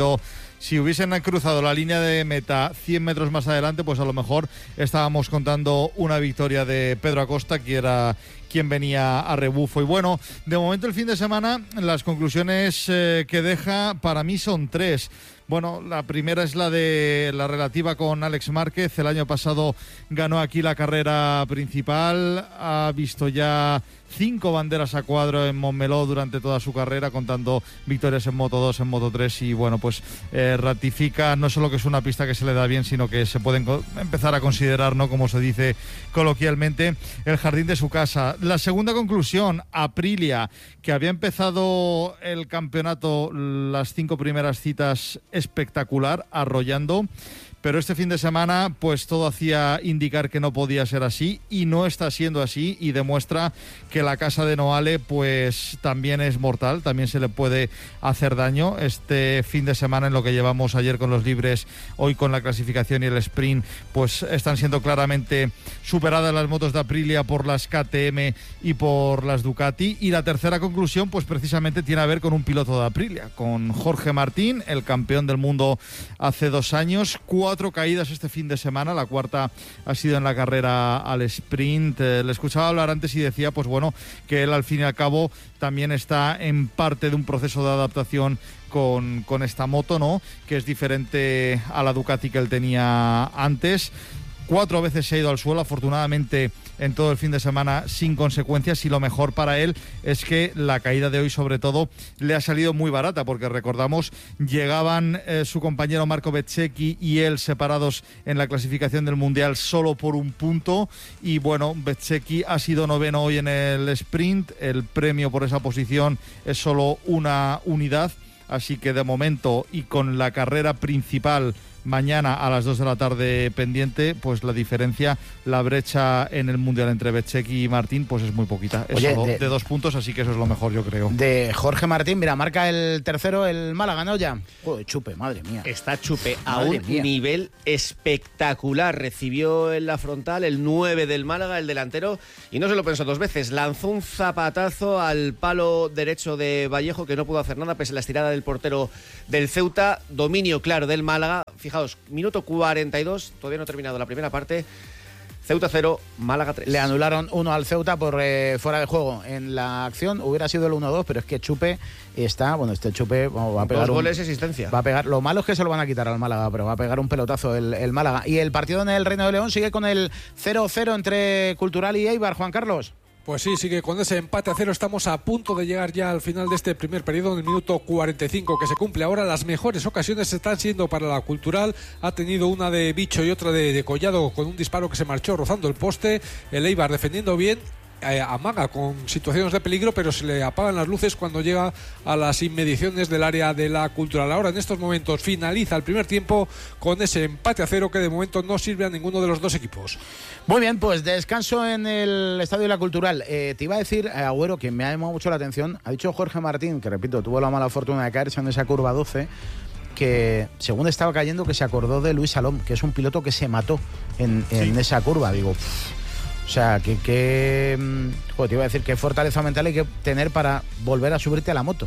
hubiesen cruzado la línea de meta 100 metros más adelante, pues a lo mejor estábamos contando una victoria de Pedro Acosta, que era quien venía a rebufo. Y bueno, de momento el fin de semana, las conclusiones que deja para mí son 3. Bueno, la primera es la relativa con Alex Márquez. El año pasado ganó aquí la carrera principal, ha visto ya 5 banderas a cuadro en Montmeló durante toda su carrera, contando victorias en Moto 2, en Moto 3, y bueno, pues ratifica no solo que es una pista que se le da bien, sino que se pueden empezar a considerar, ¿no?, como se dice coloquialmente, el jardín de su casa. La segunda conclusión, Aprilia, que había empezado el campeonato, las 5 primeras citas espectacular, arrollando, pero este fin de semana pues todo hacía indicar que no podía ser así, y no está siendo así, y demuestra que la casa de Noale pues también es mortal, también se le puede hacer daño. Este fin de semana, en lo que llevamos ayer con los libres, hoy con la clasificación y el sprint, pues están siendo claramente superadas las motos de Aprilia por las KTM y por las Ducati. Y la tercera conclusión pues precisamente tiene a ver con un piloto de Aprilia, con Jorge Martín, el campeón del mundo hace 2 años, 4 caídas este fin de semana, la cuarta ha sido en la carrera al sprint. Le escuchaba hablar antes y decía pues bueno, que él al fin y al cabo también está en parte de un proceso de adaptación con esta moto, ¿no?, que es diferente a la Ducati que él tenía antes. 4 veces se ha ido al suelo, afortunadamente en todo el fin de semana sin consecuencias, y lo mejor para él es que la caída de hoy sobre todo le ha salido muy barata, porque recordamos, llegaban su compañero Marco Bezzecchi y él separados en la clasificación del Mundial solo por 1 punto, y bueno, Bezzecchi ha sido 9º hoy en el sprint, el premio por esa posición es solo 1 unidad, así que de momento, y con la carrera principal mañana a las 2 de la tarde pendiente, pues la diferencia, la brecha en el Mundial entre Bezzecchi y Martín, pues es muy poquita. Es solo de 2 puntos, así que eso es lo mejor, yo creo.
De Jorge Martín, mira, marca el tercero el Málaga, ¿no? Ya. Joder, Chupe, madre mía.
Está Chupe a un nivel espectacular. Recibió en la frontal el 9 del Málaga, el delantero, y no se lo pensó 2 veces. Lanzó un zapatazo al palo derecho de Vallejo, que no pudo hacer nada pese a la estirada del portero del Ceuta. Dominio claro del Málaga. Fijaos, minuto 42, todavía no ha terminado la primera parte. Ceuta 0, Málaga 3.
Le anularon 1 al Ceuta por fuera de juego. En la acción hubiera sido el 1-2, pero es que Chupe está... Bueno, este Chupe va a pegar
2 goles y asistencia.
Va a pegar... Lo malo es que se lo van a quitar al Málaga, pero va a pegar un pelotazo el Málaga. Y el partido en el Reino de León sigue con el 0-0 entre Cultural y Eibar, Juan Carlos.
Pues sí, sigue con ese empate a 0. Estamos a punto de llegar ya al final de este primer periodo, en el minuto 45 que se cumple ahora. Las mejores ocasiones están siendo para la Cultural. Ha tenido una de Bicho y otra de Collado, con un disparo que se marchó rozando el poste. El Eibar defendiendo bien. Amaga con situaciones de peligro, pero se le apagan las luces cuando llega a las inmediaciones del área de la Cultural. Ahora, en estos momentos, finaliza el primer tiempo con ese empate a 0 que de momento no sirve a ninguno de los 2 equipos.
Muy bien, pues descanso en el Estadio de la Cultural. Te iba a decir, Agüero, que me ha llamado mucho la atención, ha dicho Jorge Martín, que repito, tuvo la mala fortuna de caerse en esa curva 12, que según estaba cayendo, que se acordó de Luis Salom, que es un piloto que se mató en esa curva. Digo, o sea, que te iba a decir, qué fortaleza mental hay que tener para volver a subirte a la moto.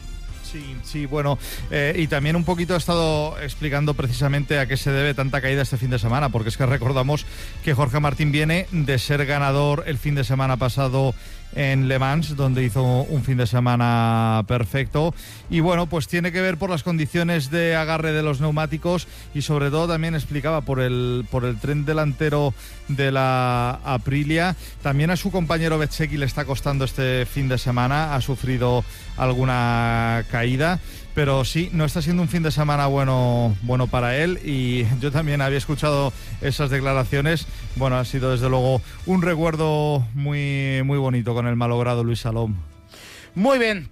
Sí, bueno, y también un poquito he estado explicando precisamente a qué se debe tanta caída este fin de semana, porque es que recordamos que Jorge Martín viene de ser ganador el fin de semana pasado en Le Mans, donde hizo un fin de semana perfecto, y bueno, pues tiene que ver por las condiciones de agarre de los neumáticos, y sobre todo también explicaba por el tren delantero de la Aprilia. También a su compañero Bezzecchi le está costando este fin de semana, ha sufrido alguna caída, pero sí, no está siendo un fin de semana bueno para él, y yo también había escuchado esas declaraciones. Bueno, ha sido desde luego un recuerdo muy, muy bonito con el malogrado Luis Salom.
Muy bien,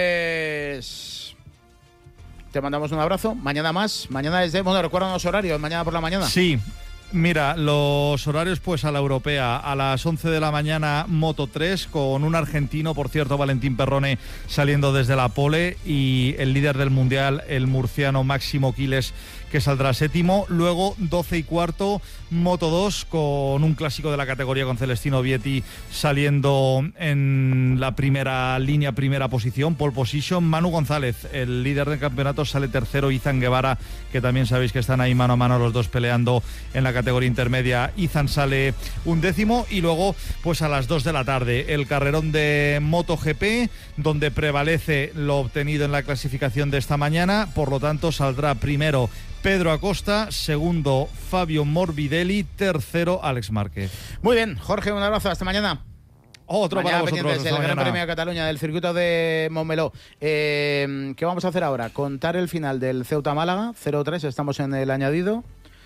pues te mandamos un abrazo. Mañana más, mañana recuerdan los horarios, mañana por la mañana.
Sí. Mira, los horarios pues a la europea, a las 11 de la mañana Moto 3, con un argentino, por cierto, Valentín Perrone, saliendo desde la pole, y el líder del mundial, el murciano Máximo Quiles, que saldrá séptimo. Luego 12 y cuarto Moto 2, con un clásico de la categoría, con Celestino Vietti saliendo en la primera línea, primera posición, pole position. Manu González, el líder del campeonato, sale tercero. Izan Guevara, que también sabéis que están ahí mano a mano los dos peleando en la categoría intermedia. Izan sale 11º, y luego pues a las 2 de la tarde el carrerón de MotoGP, donde prevalece lo obtenido en la clasificación de esta mañana. Por lo tanto, saldrá primero Pedro Acosta, segundo Fabio Morbidelli, tercero Alex Márquez.
Muy bien, Jorge, un abrazo, hasta mañana.
Otro
mañana
para vosotros.
El Gran Premio de Cataluña, del circuito de Montmeló. ¿Qué vamos a hacer ahora? Contar el final del Ceuta Málaga, 0-3, estamos en el añadido.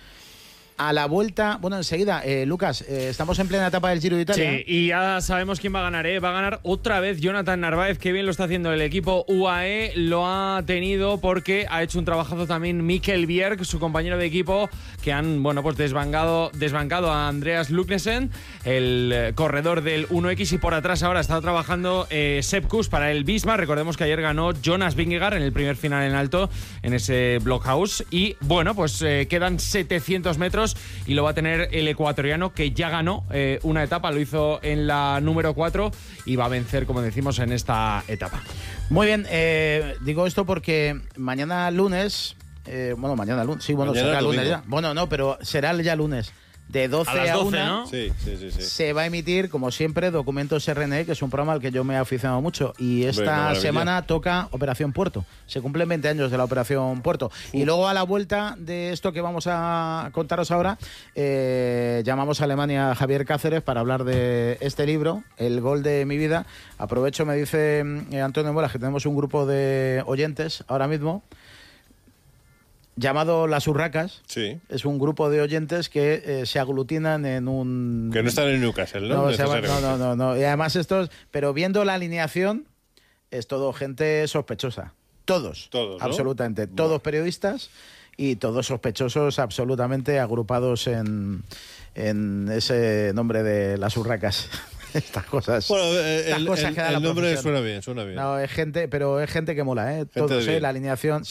A la vuelta, bueno, enseguida, Lucas, estamos en plena etapa del Giro de Italia.
Sí, y ya sabemos quién va a ganar, ¿eh? Va a ganar otra vez Jonathan Narváez, que bien lo está haciendo el equipo UAE. Lo ha tenido porque ha hecho un trabajazo también Mikkel Bjerg, su compañero de equipo, que han, bueno, pues desbancado a Andreas Lugnesen, el corredor del 1X, y por atrás ahora está trabajando Sepp Kuss para el Bismarck. Recordemos que ayer ganó Jonas Vingegaard en el primer final en alto, en ese blockhouse, y bueno, pues quedan 700 metros y lo va a tener el ecuatoriano, que ya ganó una etapa, lo hizo en la número 4 y va a vencer, como decimos, en esta etapa.
Muy bien, digo esto porque mañana lunes, mañana lunes, sí, bueno, será lunes ya. Bueno, no, pero será ya lunes. De 12 a 1, ¿no?
Sí.
Se va a emitir, como siempre, Documentos RNE, que es un programa al que yo me he aficionado mucho. Y esta semana toca Operación Puerto. Se cumplen 20 años de la Operación Puerto. Y luego, a la vuelta de esto que vamos a contaros ahora, llamamos a Alemania a Javier Cáceres para hablar de este libro, El gol de mi vida. Aprovecho, me dice Antonio Molas, que tenemos un grupo de oyentes ahora mismo, llamado Las Urracas.
Sí.
Es un grupo de oyentes que se aglutinan en un...
Que no están en Newcastle, ¿no?
No. Y además pero viendo la alineación, es todo gente sospechosa. Todos,
¿no?
Absolutamente. Todos periodistas y todos sospechosos absolutamente agrupados en ese nombre de las urracas. Estas cosas.
Bueno,
que da
el nombre
profesión.
suena bien.
No, es gente que mola, ¿eh? Todos, la alineación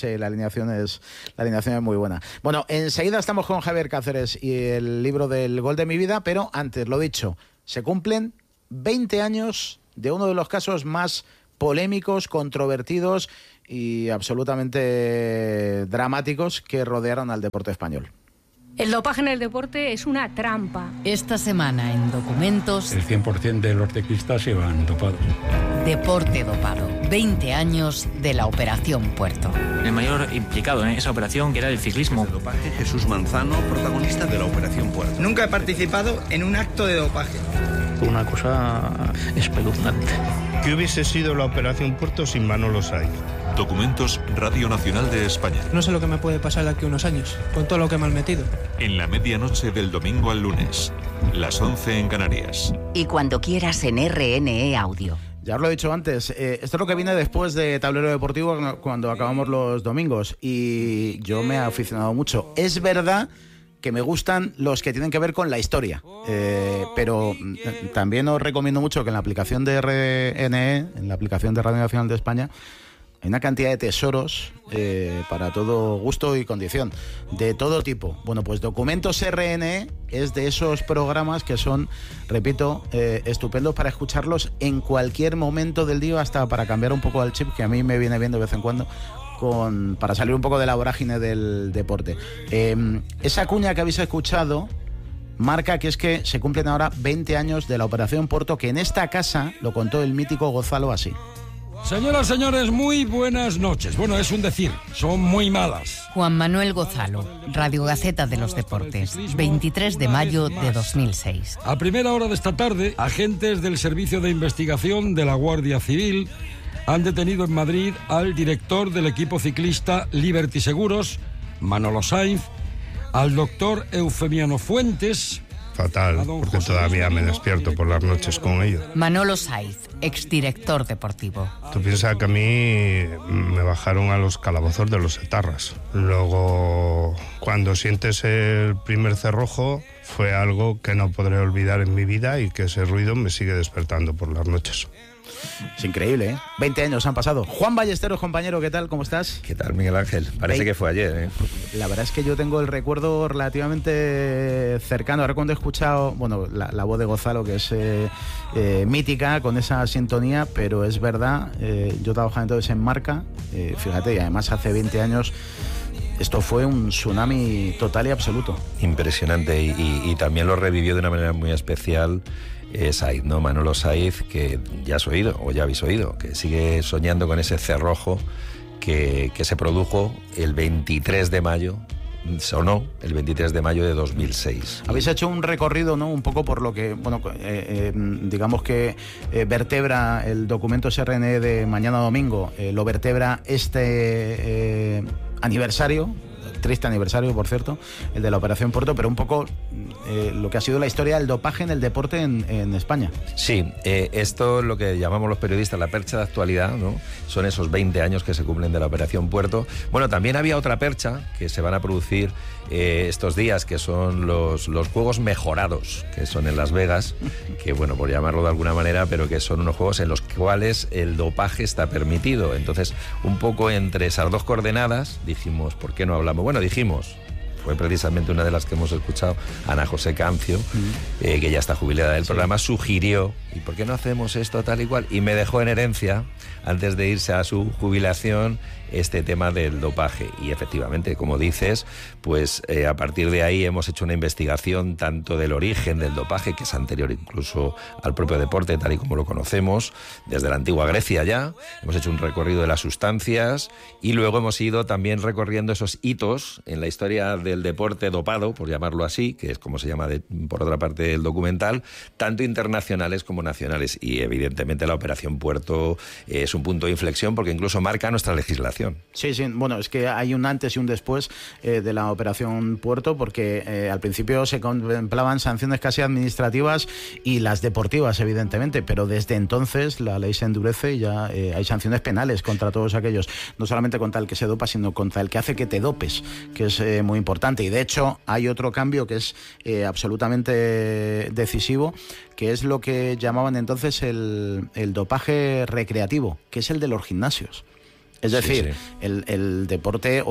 es muy buena. Bueno, enseguida estamos con Javier Cáceres y el libro del gol de mi vida, pero antes, lo dicho, se cumplen 20 años de uno de los casos más polémicos, controvertidos y absolutamente dramáticos que rodearon al deporte español.
El dopaje en el deporte es una trampa.
Esta semana en Documentos...
El 100% de los ciclistas iban dopados.
Deporte dopado. 20 años de la Operación Puerto.
El mayor implicado en esa operación, que era el ciclismo.
El dopaje, Jesús Manzano, protagonista de la Operación Puerto.
Nunca he participado en un acto de dopaje.
Una cosa espeluznante.
¿Qué hubiese sido la Operación Puerto sin Manolo Saiz?
Documentos, Radio Nacional de España.
No sé lo que me puede pasar de aquí a unos años, con todo lo que me han metido.
En la medianoche del domingo al lunes, las 11 en Canarias.
Y cuando quieras en RNE Audio.
Ya os lo he dicho antes, esto es lo que viene después de Tablero Deportivo cuando acabamos los domingos y yo me he aficionado mucho. Es verdad que me gustan los que tienen que ver con la historia, pero también os recomiendo mucho que en la aplicación de RNE, en la aplicación de Radio Nacional de España, hay una cantidad de tesoros para todo gusto y condición, de todo tipo. Bueno, pues Documentos RNE es de esos programas que son, repito, estupendos para escucharlos en cualquier momento del día, hasta para cambiar un poco el chip, que a mí me viene bien de vez en cuando, para salir un poco de la vorágine del deporte. Esa cuña que habéis escuchado marca que es que se cumplen ahora 20 años de la Operación Puerto, que en esta casa lo contó el mítico Gozalo así.
Señoras, señores, muy buenas noches. Bueno, es un decir, son muy malas.
Juan Manuel Gozalo, Radio Gaceta de los Deportes, 23 de mayo de 2006.
A primera hora de esta tarde, agentes del Servicio de Investigación de la Guardia Civil han detenido en Madrid al director del equipo ciclista Liberty Seguros, Manolo Saiz, al doctor Eufemiano Fuentes.
Fatal, porque todavía me despierto por las noches con ellos.
Manolo Saiz, exdirector deportivo.
Tú piensas que a mí me bajaron a los calabozos de los etarras. Luego, cuando sientes el primer cerrojo, fue algo que no podré olvidar en mi vida y que ese ruido me sigue despertando por las noches.
Es increíble, ¿eh? 20 años han pasado. Juan Ballesteros, compañero, ¿qué tal? ¿Cómo estás?
¿Qué tal, Miguel Ángel? Parece que fue ayer, ¿eh?
La verdad es que yo tengo el recuerdo relativamente cercano. Ahora cuando he escuchado, bueno, la voz de Gozalo, que es mítica, con esa sintonía, pero es verdad, yo trabajaba entonces en Marca, fíjate, y además hace 20 años esto fue un tsunami total y absoluto.
Impresionante, y también lo revivió de una manera muy especial Saiz, ¿no? Manolo Saiz, que ya has oído, o ya habéis oído, que sigue soñando con ese cerrojo que se produjo el 23 de mayo, sonó el 23 de mayo de 2006.
Habéis hecho un recorrido, ¿no? Un poco por lo que, bueno, digamos que vertebra el documento RNE de mañana domingo, lo vertebra este aniversario, triste aniversario, por cierto, el de la Operación Puerto, pero un poco lo que ha sido la historia del dopaje en el deporte en España.
Sí, esto es lo que llamamos los periodistas la percha de actualidad, ¿no? Son esos 20 años que se cumplen de la Operación Puerto. Bueno, también había otra percha que se van a producir estos días, que son los juegos mejorados, que son en Las Vegas, que bueno, por llamarlo de alguna manera, pero que son unos juegos en los cuales el dopaje está permitido. Entonces, un poco entre esas dos coordenadas, dijimos, ¿por qué no hablamos? Bueno, dijimos, fue precisamente una de las que hemos escuchado, Ana José Cancio, que ya está jubilada del programa, sugirió, ¿y por qué no hacemos esto tal y cual? Y me dejó en herencia, antes de irse a su jubilación, este tema del dopaje. Y efectivamente, como dices, pues a partir de ahí hemos hecho una investigación tanto del origen del dopaje, que es anterior incluso al propio deporte tal y como lo conocemos, desde la antigua Grecia ya. Hemos hecho un recorrido de las sustancias y luego hemos ido también recorriendo esos hitos en la historia del deporte dopado, por llamarlo así, que es como se llama por otra parte el documental, tanto internacionales como nacionales. Y evidentemente la Operación Puerto es un punto de inflexión porque incluso marca nuestra legislación. operación.
Sí, bueno, es que hay un antes y un después de la Operación Puerto, porque al principio se contemplaban sanciones casi administrativas y las deportivas, evidentemente, pero desde entonces la ley se endurece y ya hay sanciones penales contra todos aquellos, no solamente contra el que se dopa, sino contra el que hace que te dopes, que es muy importante. Y de hecho hay otro cambio que es absolutamente decisivo, que es lo que llamaban entonces el dopaje recreativo, que es el de los gimnasios. Es decir, el deporte,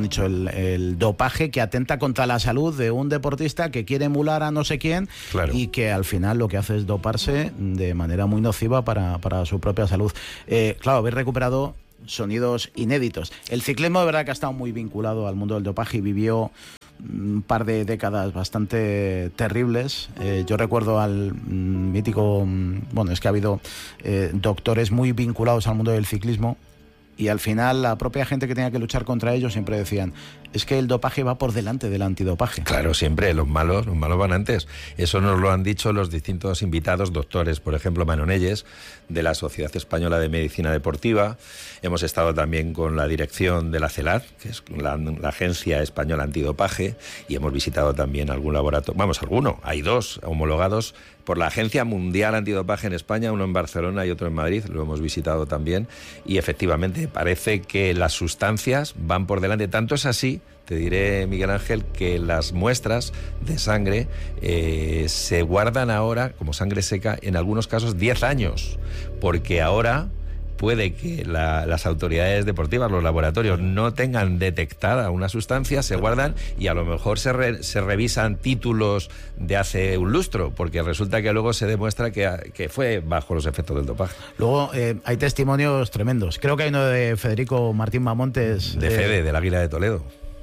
el dopaje que atenta contra la salud de un deportista que quiere emular a no sé quién, y que al final lo que hace es doparse de manera muy nociva para su propia salud. Claro, habéis recuperado sonidos inéditos. El ciclismo de verdad que ha estado muy vinculado al mundo del dopaje y vivió un par de décadas bastante terribles. Yo recuerdo al mítico... es que ha habido doctores muy vinculados al mundo del ciclismo, y al final la propia gente que tenía que luchar contra ellos siempre decían, es que el dopaje va por delante del antidopaje.
Claro, siempre, los malos van antes. Eso nos lo han dicho los distintos invitados, doctores, por ejemplo, Manonelles, de la Sociedad Española de Medicina Deportiva. Hemos estado también con la dirección de la CELAD, que es la Agencia Española Antidopaje, y hemos visitado también algún laboratorio, hay 2 homologados por la Agencia Mundial Antidopaje en España, uno en Barcelona y otro en Madrid, lo hemos visitado también, y efectivamente parece que las sustancias van por delante. Tanto es así, te diré, Miguel Ángel, que las muestras de sangre se guardan ahora como sangre seca, en algunos casos 10 años, porque ahora puede que las autoridades deportivas, los laboratorios, no tengan detectada una sustancia, se guardan y a lo mejor se revisan títulos de hace un lustro, porque resulta que luego se demuestra que fue bajo los efectos del dopaje.
Luego hay testimonios tremendos. Creo que hay uno de Federico Martín Mamontes.
De Fede, del Águila de Toledo.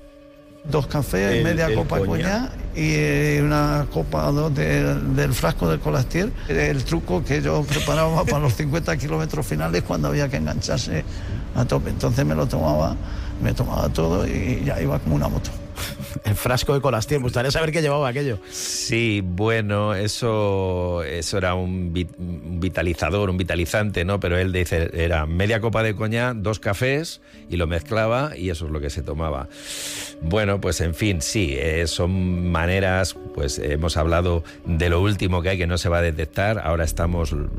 2 cafés, media copa de coñac y una copa del frasco de Colastier. El truco que yo preparaba para los 50 kilómetros finales cuando había que engancharse a tope. Entonces me tomaba todo y ya iba como una moto.
El frasco de Colastier, me gustaría saber qué llevaba aquello.
Sí, bueno, eso era un vitalizador, un vitalizante, ¿no? Pero él dice, era media copa de coñac, 2 cafés, y lo mezclaba y eso es lo que se tomaba. Bueno, pues en fin, sí, son maneras, pues hemos hablado de lo último que hay que no se va a detectar, ahora están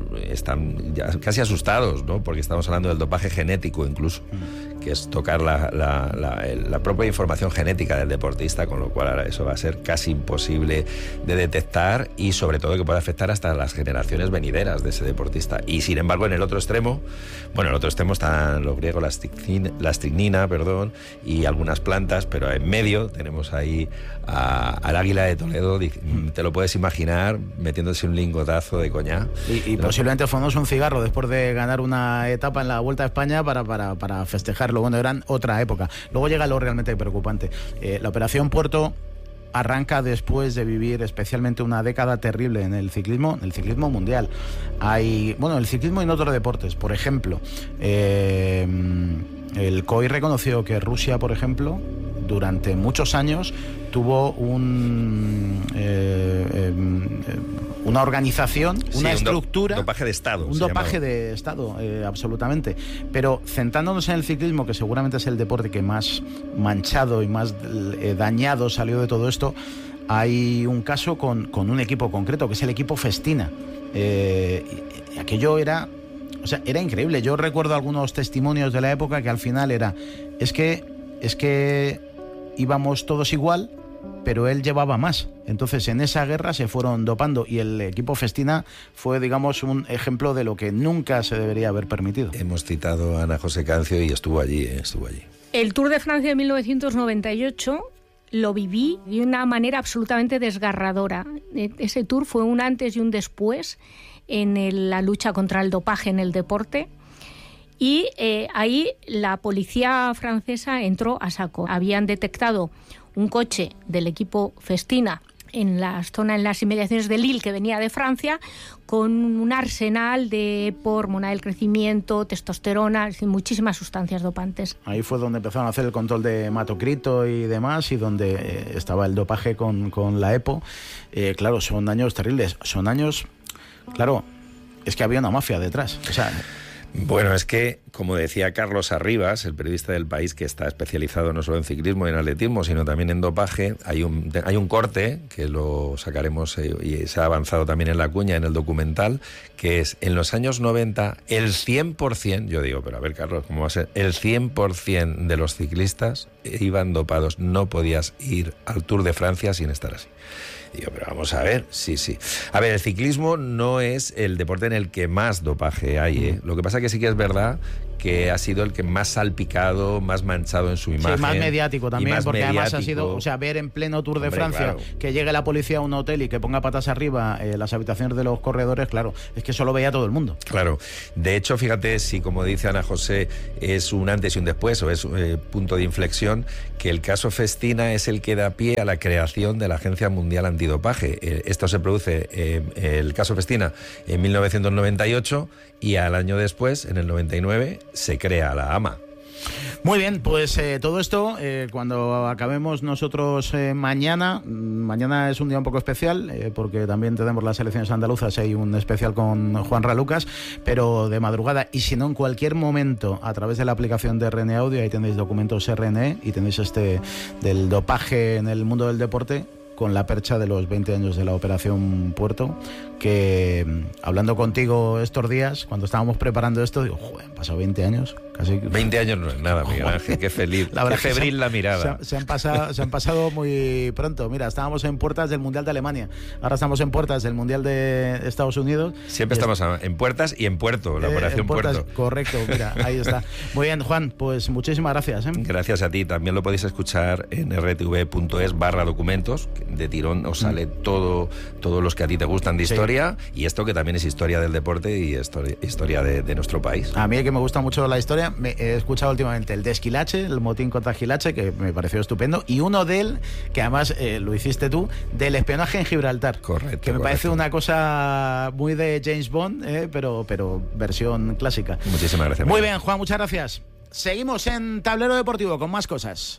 ya casi asustados, ¿no? Porque estamos hablando del dopaje genético incluso, que es tocar la propia información genética del deportista, con lo cual ahora eso va a ser casi imposible de detectar y sobre todo que puede afectar hasta las generaciones venideras de ese deportista. Y sin embargo, en el otro extremo están los griegos, la estricnina, y algunas plantas, pero en medio tenemos ahí al Águila de Toledo, te lo puedes imaginar, metiéndose un lingotazo de coñac.
Y posiblemente fumamos un cigarro después de ganar una etapa en la Vuelta a España para festejarlo. Bueno, eran otra época. Luego llega lo realmente preocupante. La Operación Puerto arranca después de vivir especialmente una década terrible en el ciclismo mundial. El ciclismo y en otros deportes. Por ejemplo, el COI reconoció que Rusia, por ejemplo, durante muchos años tuvo una organización, una estructura,
un dopaje de Estado.
Un dopaje de Estado, absolutamente. Pero centrándonos en el ciclismo, que seguramente es el deporte que más manchado y más dañado salió de todo esto, hay un caso con un equipo concreto, que es el equipo Festina. Aquello era increíble. Yo recuerdo algunos testimonios de la época que al final es que íbamos todos igual, pero él llevaba más. Entonces en esa guerra se fueron dopando y el equipo Festina fue, digamos, un ejemplo de lo que nunca se debería haber permitido.
Hemos citado a Ana José Cancio y estuvo allí.
El Tour de Francia de 1998 lo viví de una manera absolutamente desgarradora. Ese Tour fue un antes y un después en la lucha contra el dopaje en el deporte. Y ahí la policía francesa entró a saco. Habían detectado un coche del equipo Festina en las inmediaciones de Lille, que venía de Francia, con un arsenal de hormona del crecimiento, testosterona, es decir, muchísimas sustancias dopantes.
Ahí fue donde empezaron a hacer el control de hematocrito y demás, y donde estaba el dopaje con la EPO. Claro, son años terribles. Es que había una mafia detrás.
Bueno, es que, como decía Carlos Arribas, el periodista del País, que está especializado no solo en ciclismo y en atletismo, sino también en dopaje, hay un corte que lo sacaremos y se ha avanzado también en la cuña, en el documental, que es, en los años 90, el 100%, yo digo, pero a ver, Carlos, ¿cómo va a ser? El 100% de los ciclistas iban dopados. No podías ir al Tour de Francia sin estar así. Digo, pero vamos a ver, sí. A ver, el ciclismo no es el deporte en el que más dopaje hay, ¿eh? Lo que pasa que sí que es verdad que ha sido el que más salpicado, más manchado en su imagen.
Sí, más mediático también, porque
mediático.
Además ha sido, o sea, ver en pleno Tour de Francia, claro, que llegue la policía a un hotel y que ponga patas arriba las habitaciones de los corredores, claro, es que eso lo veía todo el mundo.
Claro, de hecho, fíjate, si como dice Ana José, es un antes y un después, o es punto de inflexión, que el caso Festina es el que da pie a la creación de la Agencia Mundial Antidopaje. Esto se produce, el caso Festina, en 1998, y al año después, en el 99, se crea la AMA.
Muy bien, pues todo esto, cuando acabemos nosotros mañana es un día un poco especial, porque también tenemos las elecciones andaluzas, hay un especial con Juan Ralucas, pero de madrugada, y si no, en cualquier momento, a través de la aplicación de RN Audio, ahí tenéis documentos RNE y tenéis del dopaje en el mundo del deporte, con la percha de los 20 años de la Operación Puerto, que hablando contigo estos días, cuando estábamos preparando esto, digo, joder, han pasado 20 años. Casi
20 años no es nada, Miguel Ángel, qué feliz, qué febril la mirada.
Se han pasado muy pronto. Mira, estábamos en puertas del Mundial de Alemania, ahora estamos en puertas del Mundial de Estados Unidos.
Siempre estamos en puertas y en Puerto, la Operación Puerto.
Correcto, mira, ahí está. Muy bien, Juan, pues muchísimas gracias.
Gracias a ti, también lo podéis escuchar en rtv.es/documentos, de tirón os sale todos los que a ti te gustan de historia, y esto que también es historia del deporte y historia de nuestro país.
A mí, que me gusta mucho la historia, he escuchado últimamente el de Esquilache, el motín contra Esquilache, que me pareció estupendo, y uno que además lo hiciste tú, del espionaje en Gibraltar.
Correcto.
Que me parece una cosa muy de James Bond, pero versión clásica.
Muchísimas gracias.
Muy bien, Juan, muchas gracias. Seguimos en Tablero Deportivo con más cosas.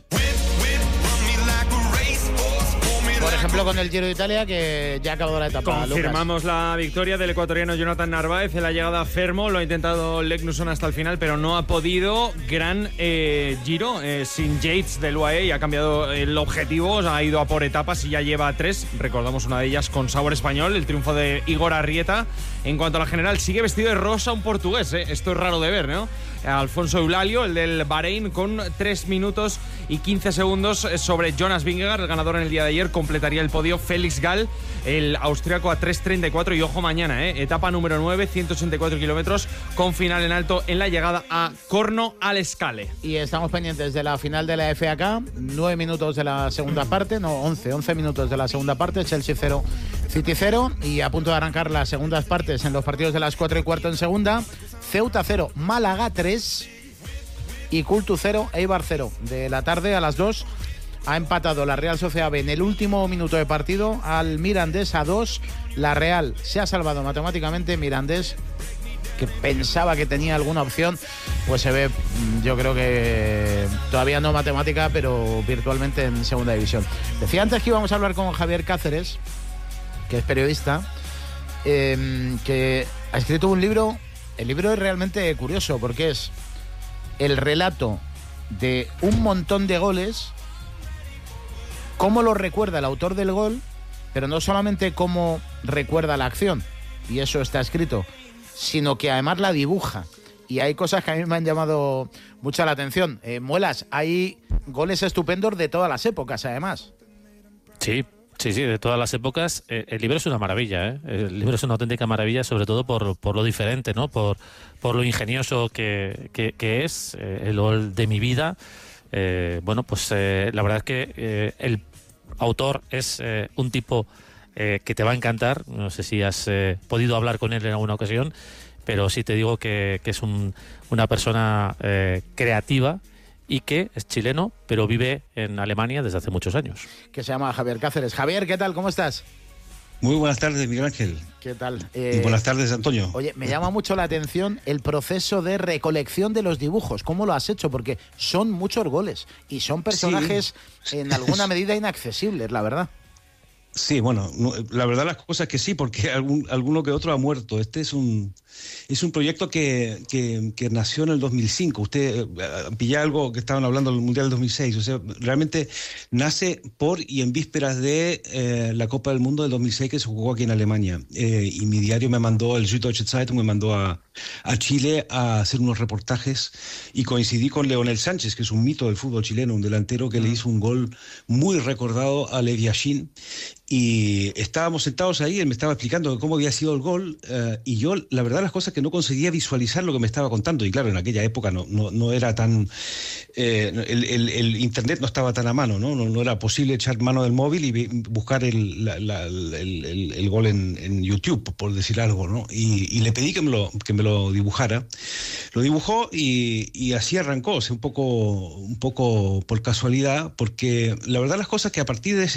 Por ejemplo, con el Giro de Italia, que ya acabó la etapa.
Confirmamos la victoria del ecuatoriano Jonathan Narváez en la llegada a Fermo. Lo ha intentado Legnuson hasta el final, pero no ha podido. Gran Giro sin Yates del UAE, y ha cambiado el objetivo. Ha ido a por etapas y ya lleva 3. Recordamos una de ellas con sabor español, el triunfo de Igor Arrieta. En cuanto a la general, sigue vestido de rosa un portugués. Esto es raro de ver, ¿no? Alfonso Eulalio, el del Bahrein, con 3 minutos y 15 segundos sobre Jonas Vingegaard, el ganador en el día de ayer. Completaría el podio Félix Gall, el austriaco, a 3:34. Y ojo mañana, etapa número 9, 184 kilómetros, con final en alto en la llegada a Corno al Scale.
Y estamos pendientes de la final de la FA Cup. 9 minutos de la segunda parte, no, 11 minutos de la segunda parte. Chelsea 0, City 0, y a punto de arrancar las segundas partes en los partidos de las 4:15 en segunda. Ceuta 0, Málaga 3 y Cultu 0, Eibar 0. De la tarde a las 2 ha empatado la Real Sociedad B en el último minuto de partido al Mirandés a 2. La Real se ha salvado matemáticamente. Mirandés, que pensaba que tenía alguna opción, pues se ve, yo creo que todavía no matemática, pero virtualmente en segunda división. Decía antes que íbamos a hablar con Javier Cáceres, que es periodista, que ha escrito un libro. El libro es realmente curioso porque es el relato de un montón de goles, cómo lo recuerda el autor del gol, pero no solamente cómo recuerda la acción, y eso está escrito, sino que además la dibuja. Y hay cosas que a mí me han llamado mucho la atención. Muelas, hay goles estupendos de todas las épocas, además.
Sí, de todas las épocas. El libro es una maravilla, El libro es una auténtica maravilla, sobre todo por lo diferente, ¿no? Por lo ingenioso que es el gol de mi vida. La verdad es que el autor es un tipo que te va a encantar. No sé si has podido hablar con él en alguna ocasión, pero sí te digo que es una persona creativa, y que es chileno, pero vive en Alemania desde hace muchos años.
Que se llama Javier Cáceres. Javier, ¿qué tal? ¿Cómo estás?
Muy buenas tardes, Miguel Ángel.
¿Qué tal?
Y buenas tardes, Antonio.
Oye, me llama mucho la atención el proceso de recolección de los dibujos. ¿Cómo lo has hecho? Porque son muchos goles y son personajes en alguna medida inaccesibles, la verdad.
Sí, bueno, la verdad las cosas es que sí, porque alguno que otro ha muerto. Este es un proyecto que nació en el 2005. Usted pilla algo que estaban hablando del Mundial del 2006. O sea, realmente nace por y en vísperas de la Copa del Mundo del 2006 que se jugó aquí en Alemania. Y mi diario me mandó, el Süddeutsche Zeitung me mandó a Chile a hacer unos reportajes y coincidí con Leonel Sánchez, que es un mito del fútbol chileno, un delantero que le hizo un gol muy recordado a Lev Yashin. Y estábamos sentados ahí, él me estaba explicando cómo había sido el gol, y yo, la verdad, las cosas que no conseguía visualizar lo que me estaba contando. Y claro, en aquella época no era tan... el internet no estaba tan a mano, no era posible echar mano del móvil y buscar el gol en YouTube, por decir algo, ¿no? Y le pedí que me lo dibujara. Lo dibujó y así arrancó, o sea, un poco por casualidad, porque la verdad las cosas que a partir de ese